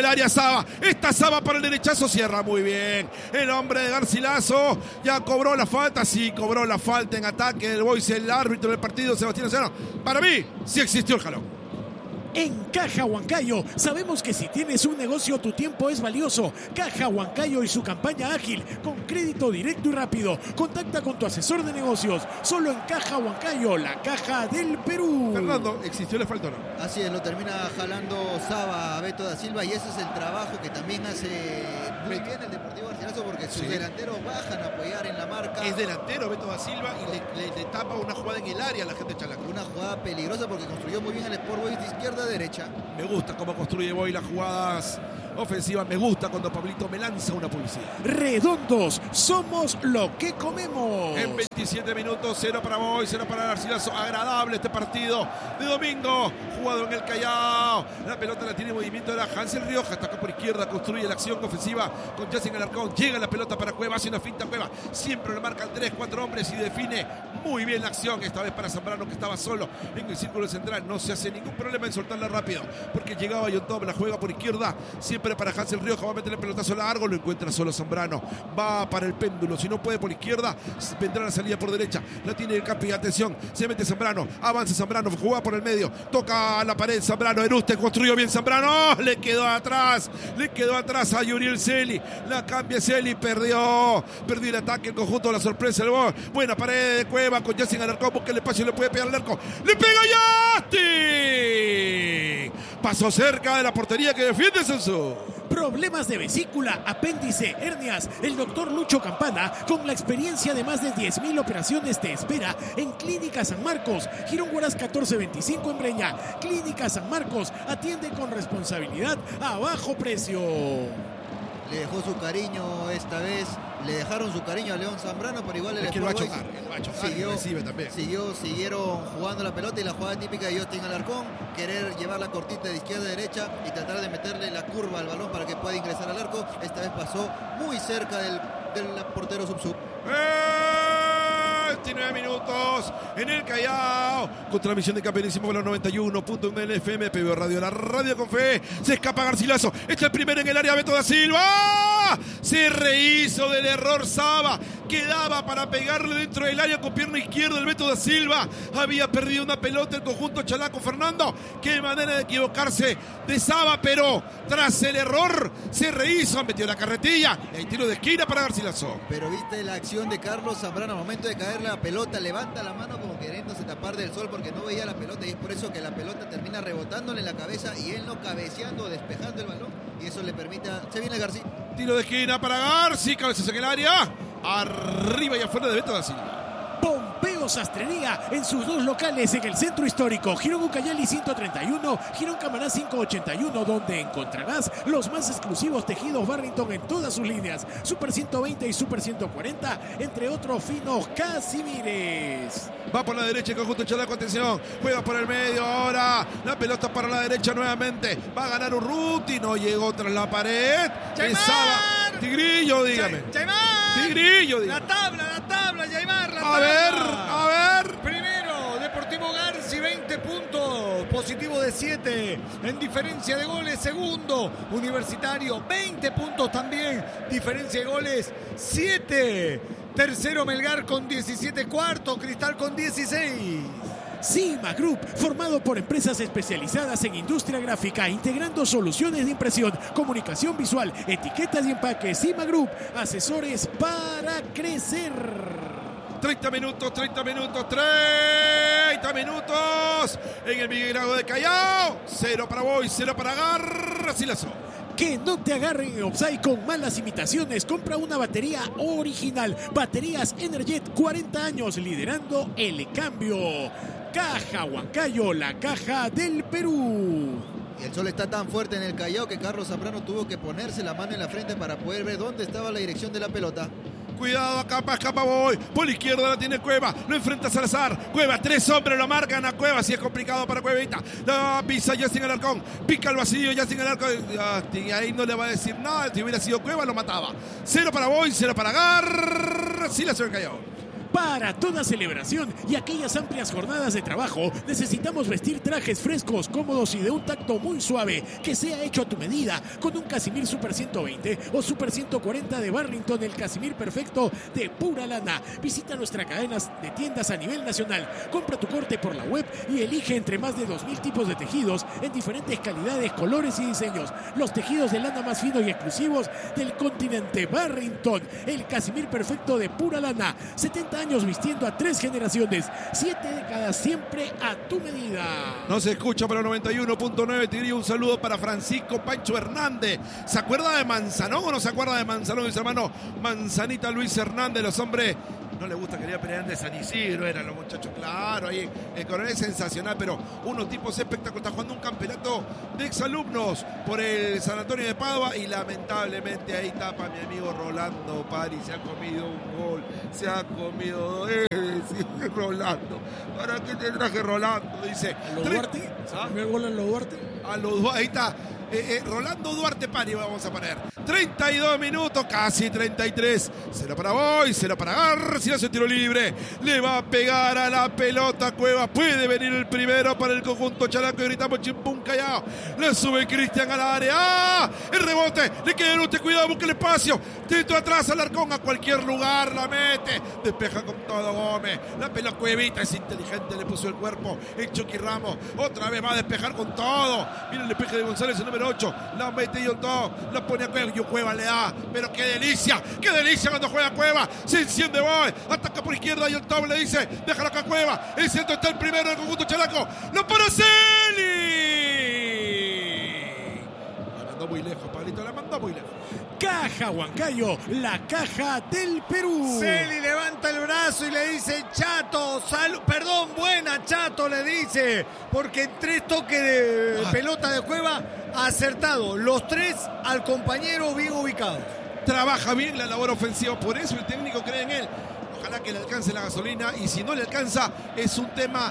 área Saba. Esta Saba para el derechazo, cierra muy bien. El hombre de Garcilaso ya cobró la falta. Sí, cobró la falta en ataque del Boys, el árbitro del partido, Sebastián Lozano. Para mí, sí existió el jalón. En Caja Huancayo sabemos que si tienes un negocio tu tiempo es valioso. Caja Huancayo y su campaña ágil con crédito directo y rápido. Contacta con tu asesor de negocios. Solo en Caja Huancayo, la caja del Perú. Fernando, ¿existió le falta o no? Así es, lo termina jalando Saba a Beto da Silva y ese es el trabajo que también hace muy bien el Deportivo Garcilaso porque sus Sí. delanteros bajan a apoyar en la marca. Es delantero Beto da Silva y le, le- le tapa una jugada en el área a la gente de Chalaco. Una jugada peligrosa porque construyó muy bien el Sport Boys de izquierda a derecha. Me gusta cómo construye Boy las jugadas ofensivas. Me gusta cuando Pablito me lanza una publicidad. Redondos, somos lo que comemos. En veintisiete minutos, cero para Boy, cero para Garcilaso. Agradable este partido de domingo, jugado en el Callao. La pelota la tiene en movimiento de la Hansel Rioja. Está acá por izquierda, construye la acción ofensiva con Jacen Alarcón. Llega la pelota para Cueva, hace una finta Cueva. Siempre le marcan tres, cuatro hombres y define muy bien la acción. Esta vez para Zambrano, que estaba solo en el círculo central. No se hace ningún problema en soltarla rápido, porque llegaba Yontop, la juega por izquierda. Siempre para Hansel Rioja, va a meter el pelotazo largo, lo encuentra solo Zambrano. Va para el péndulo, si no puede por izquierda, vendrá la salida por derecha. La tiene el campo y atención, se mete Zambrano, avanza Zambrano, juega por el medio, toca a la pared Zambrano, Eruste, construyó bien Zambrano, le quedó atrás, le quedó atrás a Yuriel Celi, la cambia Celi, perdió, perdió el ataque, el conjunto, la sorpresa, el gol. Buena pared de Cueva con Jacen Alarcón, busca el espacio, le puede pegar al arco, le pega Yasti, pasó cerca de la portería que defiende Sensu. Problemas de vesícula, apéndice, hernias. El doctor Lucho Campana, con la experiencia de más de diez mil operaciones, te espera en Clínica San Marcos. Girón Huaraz catorce veinticinco en Breña. Clínica San Marcos atiende con responsabilidad a bajo precio. Le dejó su cariño esta vez, le dejaron su cariño a León Zambrano, pero igual el Es que lo va a Sport chocar, Boys lo va a chocar y siguió, recibe también. siguió, siguieron jugando la pelota y la jugada típica de Justin Alarcón, querer llevar la cortita de izquierda a derecha y tratar de meterle la curva al balón para que pueda ingresar al arco. Esta vez pasó muy cerca del, del portero sub-sub. veintinueve minutos en el Callao, con transmisión de Campeonísimo por los noventa y uno punto uno en el F M, P B O Radio, la radio con fe. Se escapa Garcilaso, está el primero en el área, Beto da Silva. Se rehizo del error Saba, quedaba para pegarle dentro del área con pierna izquierda el Beto da Silva. Había perdido una pelota el conjunto Chalaco. Fernando, qué manera de equivocarse de Saba, pero tras el error se rehizo, metió la carretilla y hay tiro de esquina para Garcilaso. Pero viste la acción de Carlos Zambrano al momento de caer la pelota, levanta la mano como queriéndose tapar del sol porque no veía la pelota y es por eso que la pelota termina rebotándole en la cabeza y él no cabeceando, despejando el balón y eso le permite a... Se viene García. Tiro de esquina para Garci, cabezas en el área, arriba y afuera de Beto da Silva. Pompeo Sastrería en sus dos locales en el centro histórico, Girón Ucayali ciento treinta y uno, Girón Camaná quinientos ochenta y uno, donde encontrarás los más exclusivos tejidos Barrington en todas sus líneas, Super ciento veinte y Super ciento cuarenta, entre otros finos Casimires. Va por la derecha el conjunto Chalaco, atención, juega por el medio ahora, la pelota para la derecha nuevamente, va a ganar Urruti, no llegó tras la pared. ¡Yaimar! Pensaba- Tigrillo, dígame. ¡Yaimar! Tigrillo, La dígame. tabla, la tabla, Yaimar, la A tabla. ver, a ver. Primero, Deportivo Garci, veinte puntos, positivo de siete, en diferencia de goles. Segundo, Universitario, veinte puntos también, diferencia de goles, siete. Tercero, Melgar con diecisiete, cuarto, Cristal con dieciséis. Cima Group, formado por empresas especializadas en industria gráfica, integrando soluciones de impresión, comunicación visual, etiquetas y empaques. Cima Group, asesores para crecer. treinta minutos, treinta minutos, treinta minutos en el Miguel Grado de Callao. Cero para Boy, cero para Garcilaso. Que no te agarren en offside con malas imitaciones. Compra una batería original. Baterías Energet, cuarenta años liderando el cambio. Caja Huancayo, la caja del Perú. Y el sol está tan fuerte en el Callao que Carlos Zambrano tuvo que ponerse la mano en la frente para poder ver dónde estaba la dirección de la pelota. Cuidado, acá para escapa Boy. Por la izquierda la tiene Cueva. Lo enfrenta Salazar. Cueva, tres hombres lo marcan a Cueva. Si es complicado para Cuevita. La pisa Justin Alarcón. Pica el vacío Justin Alarcón. Y ahí no le va a decir nada. Si hubiera sido Cueva, lo mataba. Cero para Boy, cero para Garcilaso en Callao. Para toda celebración y aquellas amplias jornadas de trabajo, necesitamos vestir trajes frescos, cómodos y de un tacto muy suave, que sea hecho a tu medida, con un Casimir Super ciento veinte o Super ciento cuarenta de Barrington, el Casimir perfecto de pura lana. Visita nuestra cadena de tiendas a nivel nacional, compra tu corte por la web y elige entre más de dos mil tipos de tejidos en diferentes calidades, colores y diseños. Los tejidos de lana más finos y exclusivos del continente. Barrington, el Casimir perfecto de pura lana. setenta años vistiendo a tres generaciones, siete décadas siempre a tu medida. No se escucha para noventa y uno punto nueve. Te diría un saludo para Francisco Pancho Hernández. ¿Se acuerda de Manzanón o no se acuerda de Manzanón? Mis hermanos Manzanita Luis Hernández, los hombres. No le gusta, quería pelear de San Isidro, eran los muchachos, claro, ahí el coronel es sensacional, pero unos tipos espectaculares. Está jugando un campeonato de exalumnos por el San Antonio de Padua y lamentablemente ahí tapa mi amigo Rolando Pari, se ha comido un gol, se ha comido, eh, sí, Rolando, ¿para qué te traje Rolando? Dice. ¿A lo Duarte? ¿Se comió el gol a lo Duarte? A lo Duarte, ahí está. Eh, eh, Rolando Duarte Pari vamos a poner. treinta y dos minutos, casi treinta y tres. Cero para Boy, cero para García, tiro libre. Le va a pegar a la pelota Cueva. Puede venir el primero para el conjunto chalaco. Y gritamos chimpún callado. Le sube Cristian al área. ¡Ah! El rebote. Le queda usted, cuidado, busca el espacio. Tito atrás al Arcón, a cualquier lugar la mete. Despeja con todo Gómez. La pelota Cuevita es inteligente, le puso el cuerpo. El Chucky Ramos. Otra vez va a despejar con todo. Mira el despeje de González, el número ocho, la mete y todo, la pone a Cueva, y Cueva le da, pero qué delicia, qué delicia cuando juega Cueva, se enciende Boy, ataca por izquierda y el Tom le dice, déjalo acá Cueva, el centro está el primero del conjunto chalaco, lo para Celi, la mandó muy lejos, Pablito, la mandó muy lejos. Caja Huancayo, la caja del Perú. Celi levanta el brazo y le dice, Chato, sal perdón, buena Chato, le dice, porque en tres toques de ah. pelota de Cueva ha acertado, los tres al compañero bien ubicado. Trabaja bien la labor ofensiva, por eso el técnico cree en él. Ojalá que le alcance la gasolina y si no le alcanza es un tema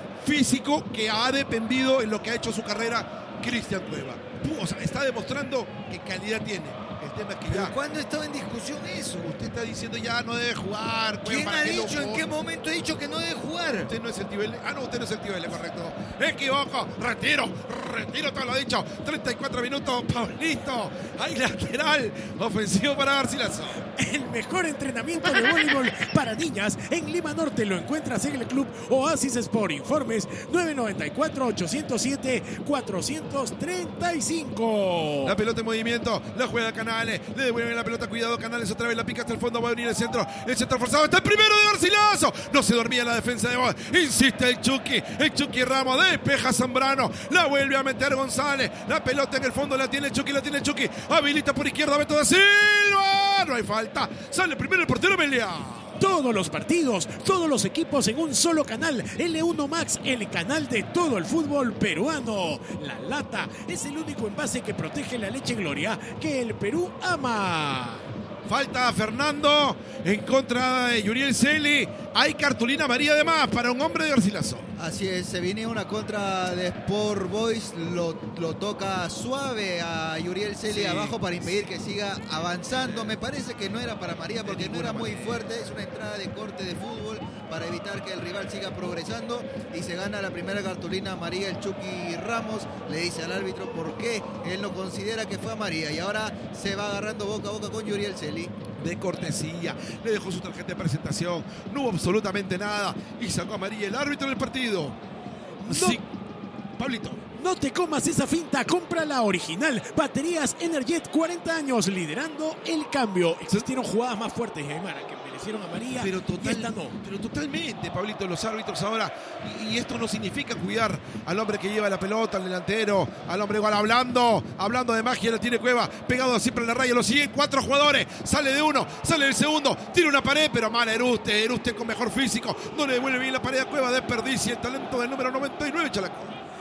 físico que ha dependido en lo que ha hecho su carrera Cristian Cueva. O sea, está demostrando qué calidad tiene. El tema es que ya. ¿Cuándo estaba en discusión eso? Usted está diciendo ya no debe jugar. ¿Quién ha dicho? ¿En qué momento ha dicho que no debe jugar? Usted no es el Tibele. Ah, no, usted no es el Tibele, correcto. Me equivoco. Retiro. Retiro todo lo dicho. treinta y cuatro minutos. Pablito. Hay lateral. Ofensivo para Garcilaso. El mejor entrenamiento de voleibol para niñas en Lima Norte lo encuentras en el Club Oasis Sport. Informes nueve nueve cuatro, ocho cero siete, cuatro tres cinco. La pelota en movimiento. La juega Canales. Le devuelven la pelota. Cuidado, Canales. Otra vez la pica hasta el fondo. Va a venir el centro. El centro forzado. Está el primero de Garcilaso. No se dormía la defensa de Boy. Insiste el Chucky. El Chucky Ramos. Despeja Zambrano. La vuelve a meter González. La pelota en el fondo. La tiene el Chucky. La tiene el Chucky. Habilita por izquierda. Beto da Silva. No hay falta. Sale primero el portero Melia. Todos los partidos, todos los equipos en un solo canal. L uno Max, el canal de todo el fútbol peruano. La Lata es el único envase que protege la leche Gloria que el Perú ama. Falta a Fernando en contra de Yuriel Celi. Hay cartulina amarilla además para un hombre de Garcilaso. Así es, se viene una contra de Sport Boys, lo, lo toca suave a Yuriel Celi sí, abajo para impedir que siga avanzando. Me parece que no era para María porque no era muy fuerte, es una entrada de corte de fútbol para evitar que el rival siga progresando y se gana la primera cartulina amarilla el Chucky Ramos. Le dice al árbitro por qué él no considera que fue amarilla y ahora se va agarrando boca a boca con Yuriel Celi. De cortesía, le dejó su tarjeta de presentación, no hubo absolutamente nada y sacó amarilla el árbitro del partido. No. Sí, Pablito. No te comas esa finta, compra la original. Baterías Energet, cuarenta años, liderando el cambio. Existieron jugadas más fuertes, Aymara, que merecieron amarilla, pero total, y esta no. Pero totalmente, Pablito, los árbitros ahora, y, y esto no significa cuidar al hombre que lleva la pelota, al delantero, al hombre igual hablando, hablando de magia, la tiene Cueva, pegado siempre en la raya, lo siguen cuatro jugadores, sale de uno, sale del segundo, tira una pared, pero mala Eruste, Eruste con mejor físico, no le devuelve bien la pared a Cueva, desperdicia el talento del número noventa y nueve, Chalaco.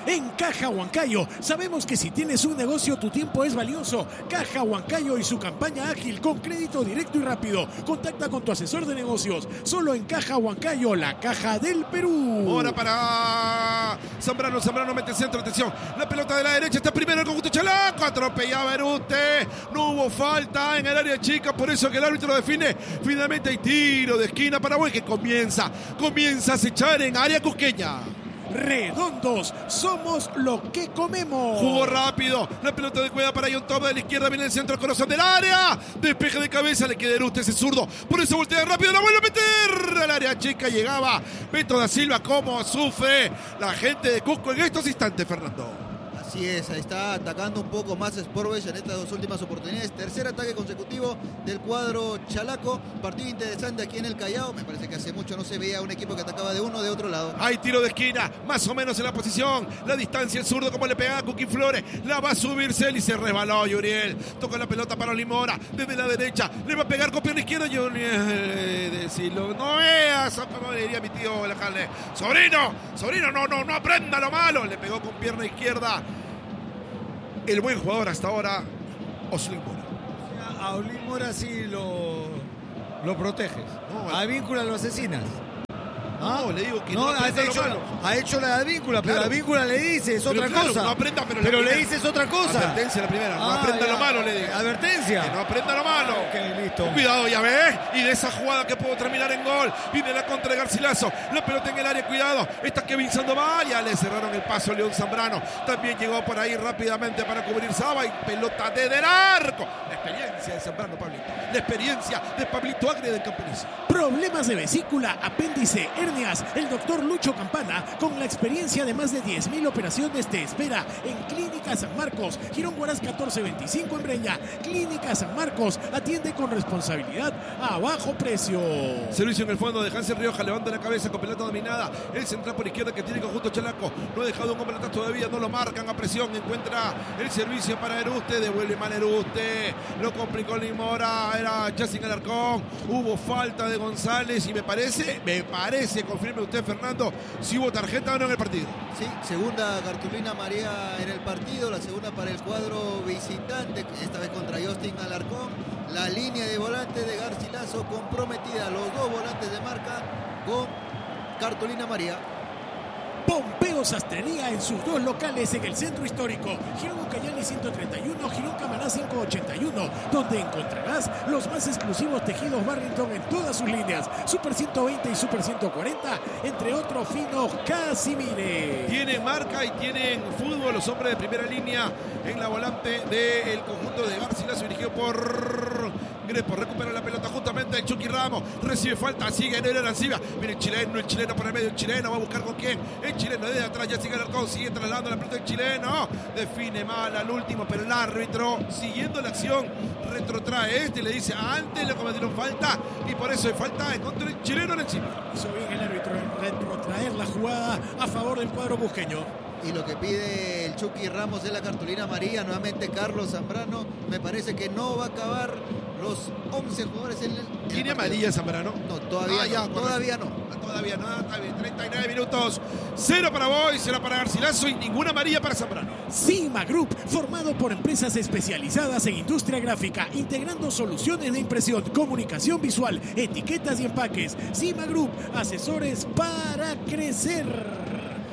En Caja Huancayo, sabemos que si tienes un negocio, tu tiempo es valioso. Caja Huancayo y su campaña ágil con crédito directo y rápido. Contacta con tu asesor de negocios. Solo en Caja Huancayo, la caja del Perú. Ahora para Zambrano. Zambrano mete el centro. Atención. La pelota de la derecha está primero el conjunto Chalaco. Atropellaba Erute. No hubo falta en el área chica. Por eso que el árbitro lo define. Finalmente hay tiro de esquina para Paraguay que comienza. Comienza a acechar en área cusqueña. Redondos, somos lo que comemos. Jugó rápido, la pelota de Cueva para John Top de la izquierda, viene el centro al corazón del área, despeje de cabeza, le queda Erute ese zurdo, por eso voltea rápido, la vuelve a meter al área chica, llegaba Beto da Silva, como sufre la gente de Cusco en estos instantes, Fernando. Así es, ahí está atacando un poco más Sport Boys en estas dos últimas oportunidades. Tercer ataque consecutivo del cuadro chalaco. Partido interesante aquí en el Callao. Me parece que hace mucho no se veía un equipo que atacaba de uno de otro lado. Hay tiro de esquina, más o menos en la posición. La distancia, el zurdo, como le pegaba a Cookie Flores. La va a subir Cel y se resbaló Yuriel. Toca la pelota para Olimora. Desde la derecha, le va a pegar con pierna izquierda. Yuriel, decirlo. No veas, como diría mi tío el alcalde. Sobrino, sobrino, no, no, no aprenda lo malo. Le pegó con pierna izquierda. El buen jugador hasta ahora, Oslin Mora. A Oslin Mora sí lo, lo proteges. No, a Víncula lo asesinas. ¿Ah? No, le digo que no, no ha hecho, ha hecho la de Víncula, pero claro. la Víncula le dices pero otra claro, cosa. No aprenda, pero, pero le dices otra cosa. Advertencia la primera, no ah, aprenda ya. lo malo, le digo. Advertencia. Que no aprenda lo malo. Ok, listo. Cuidado, ya ves. Y de esa jugada que pudo terminar en gol. Viene la contra de Garcilaso. La pelota en el área, cuidado. Está Kevin Sandoval. Ya le cerraron el paso a León Zambrano. También llegó por ahí rápidamente para cubrir Saba. Y pelota desde el arco. La experiencia de Zambrano, Pablito. La experiencia de Pablito Agre del Campanizo. Problemas de vesícula, apéndice, hernias. El doctor Lucho Campana, con la experiencia de más de diez mil operaciones, te espera en Clínica San Marcos, Girón Huaraz catorce veinticinco en Breña. Clínica San Marcos, atiende con responsabilidad a bajo precio. Servicio en el fondo de Hansel Rioja, levanta la cabeza con pelota dominada. El central por izquierda que tiene conjunto Chalaco. No ha dejado un hombre atrás todavía, no lo marcan a presión. Encuentra el servicio para Eruste, devuelve mal Eruste. Lo complicó Limora, era Jacin Alarcón. Hubo falta de González y me parece, me parece, confirme usted, Fernando, si hubo tarjeta o no en el partido. Sí, segunda cartulina amarilla en el partido, la segunda para el cuadro visitante, esta vez contra Justin Alarcón. La línea de volante de Garcilaso comprometida, los dos volantes de marca con cartulina amarilla. Pompeo Sastrería en sus dos locales en el centro histórico, Girón Ucayali ciento treinta y uno, Girón Camaná quinientos ochenta y uno, donde encontrarás los más exclusivos tejidos Barrington en todas sus líneas, Super ciento veinte y Super ciento cuarenta, entre otros finos Casimire. Tienen marca y tienen fútbol los hombres de primera línea en la volante del conjunto de Garcilaso, dirigido por Grepo. Recupera la pelota justamente el Chucky Ramos, recibe falta, sigue en el Arancibia, viene el chileno, el chileno por el medio, el chileno va a buscar con quién, el chileno desde atrás, ya sigue Alarcón, sigue trasladando la pelota del chileno, define mal al último, pero el árbitro, siguiendo la acción, retrotrae este y le dice, antes le cometieron falta y por eso hay falta en contra del chileno en el Arancibia. Hizo bien el árbitro en retrotraer la jugada a favor del cuadro cusqueño. Y lo que pide el Chucky Ramos es la cartulina amarilla. Nuevamente Carlos Zambrano. Me parece que no va a acabar los once jugadores en el. en ¿Tiene el amarilla Zambrano? No, todavía ah, ya, no. Todavía no. Todavía no. Está bien. treinta y nueve minutos. Cero para Boy, cero para Garcilaso y ninguna amarilla para Zambrano. Cima Group, formado por empresas especializadas en industria gráfica, integrando soluciones de impresión, comunicación visual, etiquetas y empaques. Cima Group, asesores para crecer.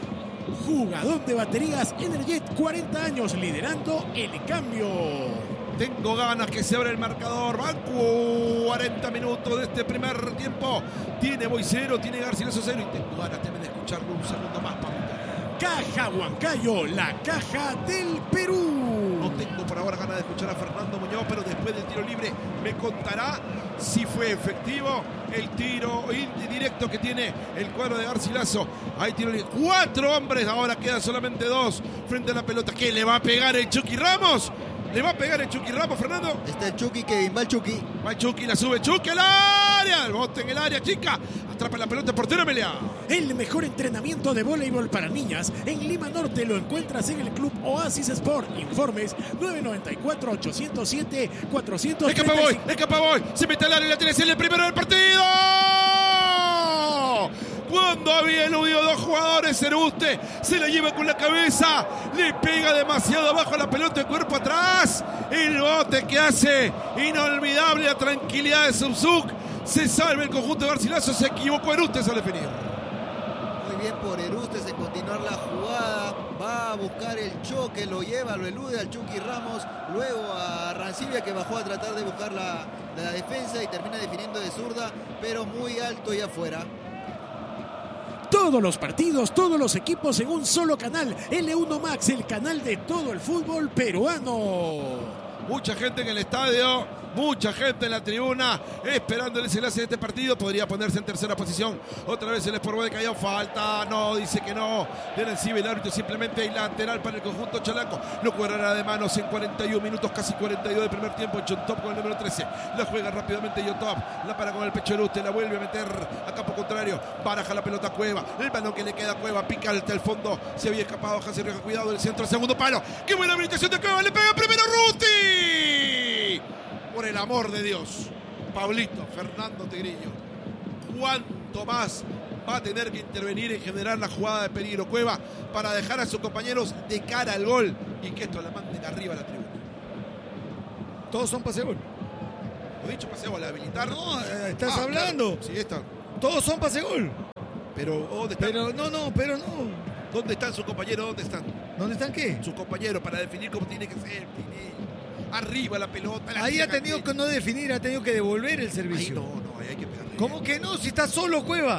Jugador de baterías Energet, cuarenta años liderando el cambio. Tengo ganas que se abra el marcador. Van cuarenta minutos de este primer tiempo. Tiene Boy cero, tiene Garcilaso cero. Y tengo ganas también de escucharlo un segundo más, Pablo. Caja Huancayo, la caja del Perú. No tengo por ahora ganas de escuchar a Fernando Muñoz, pero después del tiro libre me contará si fue efectivo el tiro indirecto que tiene el cuadro de Garcilaso. Hay tiro libre. Cuatro hombres, ahora quedan solamente dos frente a la pelota. ¿Qué le va a pegar el Chucky Ramos? ¿Le va a pegar el Chucky Ramos, Fernando? Está el Chucky, Kevin, va el Chucky. Va el Chucky, la sube Chucky al área. El bote en el área, chica. Atrapa la pelota, portero Melea. El mejor entrenamiento de voleibol para niñas en Lima Norte lo encuentras en el Club Oasis Sport. Informes nueve nueve cuatro, ocho cero siete, cuatro cero tres. Escapa Boy, escapa Boy. Se mete al área y la tiene el primero del partido. Cuando había había eludido dos jugadores. Ceruste se la lleva con la cabeza, le pega demasiado abajo la pelota, el cuerpo atrás. El bote que hace inolvidable la tranquilidad de Subzuk. Se salva el conjunto de Garcilaso, se equivocó Erustes al definir. Muy bien por Erustes en continuar la jugada. Va a buscar el choque, lo lleva, lo elude al Chucky Ramos. Luego a Rancibia, que bajó a tratar de buscar la, la defensa y termina definiendo de zurda, pero muy alto y afuera. Todos los partidos, todos los equipos en un solo canal. L uno Max, el canal de todo el fútbol peruano. Mucha gente en el estadio, mucha gente en la tribuna, esperando el desenlace de este partido. Podría ponerse en tercera posición. Otra vez el Sport Boys de Callao. Falta, no, dice que no. De encima el árbitro, simplemente lateral para el conjunto chalaco. Lo cobrará de manos en cuarenta y un minutos, casi cuarenta y dos del primer tiempo. Yontop con el número trece. La juega rápidamente Yontop. La para con el pecho de Luste, la vuelve a meter a campo contrario. Baraja la pelota a Cueva. El balón que le queda a Cueva, pica hasta el fondo. Se había escapado Hansi Rioja. Cuidado del centro, segundo palo. ¡Qué buena habilitación de Cueva! Le pega primero Ruti. Por el amor de Dios, Pablito, Fernando Tigrillo, ¿cuánto más va a tener que intervenir en generar la jugada de peligro Cueva para dejar a sus compañeros de cara al gol y que esto la manden arriba a la tribuna? Todos son pase gol. Lo dicho, pase gol, habilitar. No, eh, estás Ah, hablando. claro, sí, está. Todos son pase gol. Pero ¿dónde están? Pero no, no, pero no. ¿Dónde están sus compañeros? ¿Dónde están? ¿Dónde están qué? Sus compañeros para definir cómo tiene que ser. Tiene arriba la pelota. La Ahí ha tira tenido aquí. que no definir, ha tenido que devolver el Ahí servicio. no, no, ahí hay que pegarle. ¿Cómo que no? Si está solo Cueva.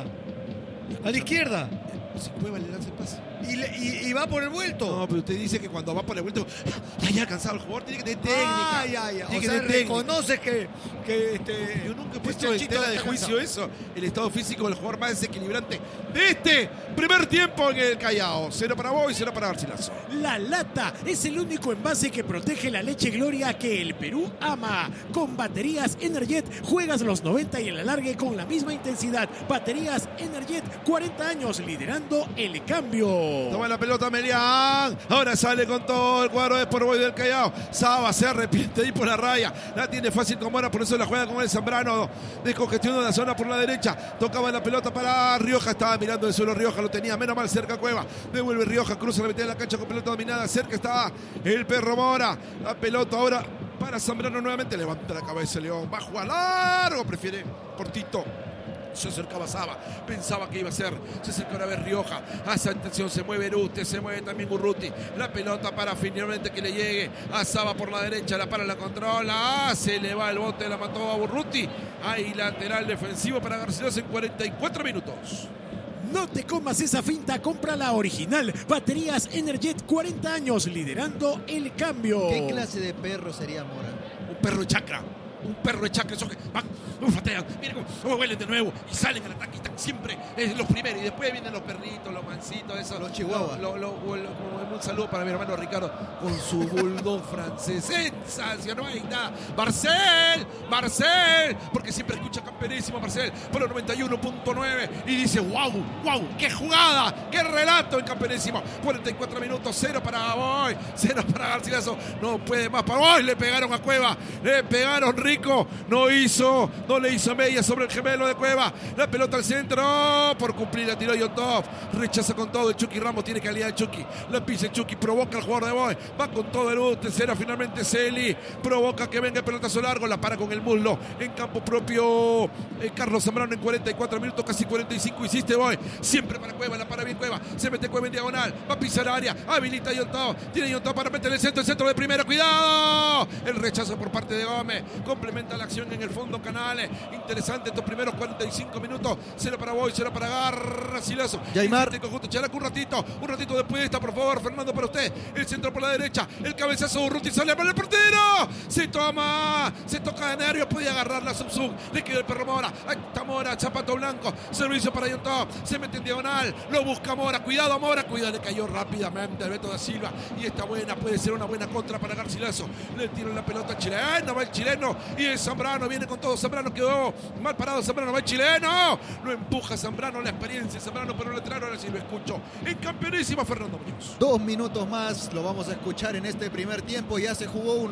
A la izquierda. Si Cueva le lanza el pase. Y, le- y- y va por el vuelto. No, pero usted dice que cuando va por el vuelto, ya haya cansado el jugador, tiene que tener técnica. Ay, ay, ay. Tiene O que sea, tener técnica. reconoces que, que este, Yo nunca he este puesto en Chito tela de está juicio cansado. eso. El estado físico del jugador más desequilibrante de este primer tiempo en el Callao. Cero para vos y cero para Garcilaso. La lata es el único envase que protege la leche Gloria que el Perú ama. Con baterías Energet juegas los noventa y el alargue con la misma intensidad. Baterías Energet, cuarenta años liderando el cambio. Toma la pelota Melián. Ahora sale con todo el cuadro de Sport Boys del Callao. Saba se arrepiente ahí por la raya. La tiene fácil con Mora, por eso la juega con el Zambrano. Descongestiona la zona por la derecha. Tocaba la pelota para Rioja. Estaba mirando el suelo Rioja. Lo tenía menos mal cerca Cueva. Devuelve Rioja. Cruza la mitad de la cancha con pelota dominada. Cerca está el Perro Mora. La pelota ahora para Zambrano nuevamente. Levanta la cabeza León. Va a jugar largo. Prefiere Portito. Se acercaba Saba, pensaba que iba a ser, se acercó a ver Rioja, a esa intención se mueve Erustes, se mueve también Urruti, la pelota para finalmente que le llegue a Saba por la derecha, la para, la controla, ah, se le va el bote, la mató a Urruti, ahí lateral defensivo para Garcilaso en cuarenta y cuatro minutos. No te comas esa finta, compra la original. Baterías Energet, cuarenta años liderando el cambio. ¿Qué clase de perro sería Mora? Un perro de chacra. Un perro de chacra, esos que van, fatean, miren cómo, cómo vuelven de nuevo y salen al ataque y están siempre es los primeros. Y después vienen los perritos, los mansitos, esos. Los chihuahuas. Lo, lo, lo, lo- un saludo para mi hermano Ricardo con su bulldog francés. Sensacional, no hay nada. Marcel, Marcel, porque siempre escucha campeonísimo Marcel por el noventa y uno punto nueve y dice: wow, wow, qué jugada, qué relato en campeonísimo. cuarenta y cuatro minutos, cero para Boy, cero para Garcilaso. No puede más para Boy. Le pegaron a Cueva, le pegaron Rico, no hizo, no le hizo media sobre el gemelo de Cueva. La pelota al centro, por cumplir la tiró Yotov, rechaza con todo el Chucky Ramos, tiene calidad de Chucky, la pisa el Chucky, provoca al jugador de Boy, va con todo el U, tercera finalmente Celi, provoca que venga el pelotazo largo, la para con el muslo, en campo propio eh, Carlos Zambrano en cuarenta y cuatro minutos, casi cuarenta y cinco, hiciste Boy, siempre para Cueva, la para bien Cueva, se mete Cueva en diagonal, va a pisar área, habilita Yotov, tiene Yotov para meter el centro, el centro de primera, cuidado, el rechazo por parte de Gómez, complementa la acción en el fondo Canales. Interesante estos primeros cuarenta y cinco minutos. Cero para Boy, cero para Garcilaso. Yaimar. Insiste el conjunto Chalaco, un ratito, un ratito después de esta, por favor, Fernando, para usted. El centro por la derecha, el cabezazo de Urruti sale para el portero. Se toma, se toca de nervios, puede agarrar la Subsub. Le queda el perro Mora. Ahí está Mora, zapato blanco. Servicio para Yontop. Se mete en diagonal, lo busca Mora. Cuidado Mora, cuidado, le cayó rápidamente Alberto da Silva. Y esta buena puede ser una buena contra para Garcilaso. Le tiró la pelota chileno, va el chileno. Y el Zambrano viene con todo. Zambrano quedó mal parado. Zambrano va el chileno. Lo empuja Zambrano, la experiencia. Zambrano por un lateral. Ahora sí lo escucho. En campeonísima Fernando Muñoz. Dos minutos más, lo vamos a escuchar en este primer tiempo. Ya se jugó uno.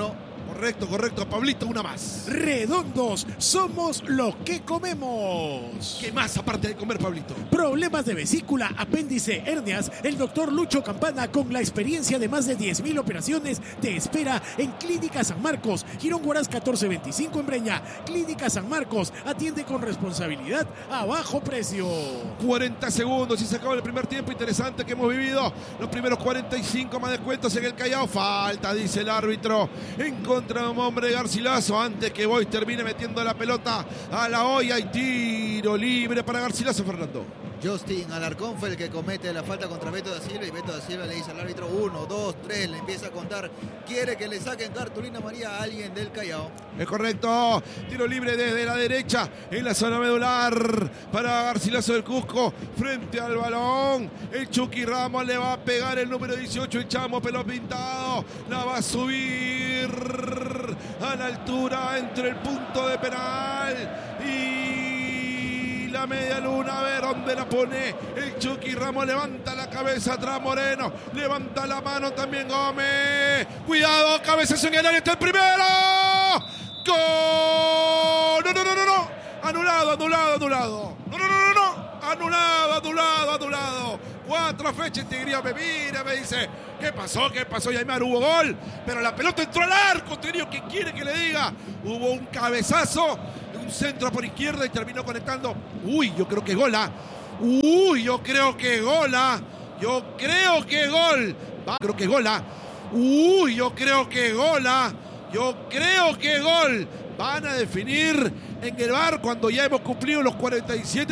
Correcto, correcto. Pablito, una más. Redondos, somos lo que comemos. ¿Qué más aparte de comer, Pablito? Problemas de vesícula, apéndice, hernias. El doctor Lucho Campana, con la experiencia de más de diez mil operaciones, te espera en Clínica San Marcos, Girón Huaraz catorce veinticinco en Breña. Clínica San Marcos, atiende con responsabilidad a bajo precio. cuarenta segundos y se acaba el primer tiempo interesante que hemos vivido. Los primeros cuarenta y cinco más descuentos en el Callao. Falta, dice el árbitro, en contra de un hombre de Garcilaso. Antes que Boys termine metiendo la pelota a la olla y tiro libre para Garcilaso, Fernando. Justin Alarcón fue el que comete la falta contra Beto da Silva y Beto da Silva le dice al árbitro uno, dos, tres, le empieza a contar. Quiere que le saquen cartulina amarilla a alguien del Callao. Es correcto, tiro libre desde la derecha en la zona medular para Garcilaso del Cusco frente al balón. El Chucky Ramos le va a pegar el número dieciocho, el Chamo Pelo Pintado, la va a subir a la altura entre el punto de penal y la media luna, a ver dónde la pone el Chucky Ramos. Levanta la cabeza atrás Moreno, levanta la mano también Gómez, cuidado, cabezazo en el área, está el primero, ¡gol! No, no, no, no, no, anulado, anulado, anulado, no, no, no, no, no, anulado, anulado, anulado. Cuatro fechas, Tigrillo me mira, me dice, ¿qué pasó? ¿Qué pasó? Yaimar, hubo gol, pero la pelota entró al arco, Tigrillo, ¿qué quiere que le diga? Hubo un cabezazo, un centro por izquierda y terminó conectando. Uy, yo creo que gola. Uy, yo creo que gola. Yo creo que gol. Va, creo que gola. Uy, yo creo que gola. Yo creo que gol. Van a definir en el V A R cuando ya hemos cumplido los cuarenta y siete.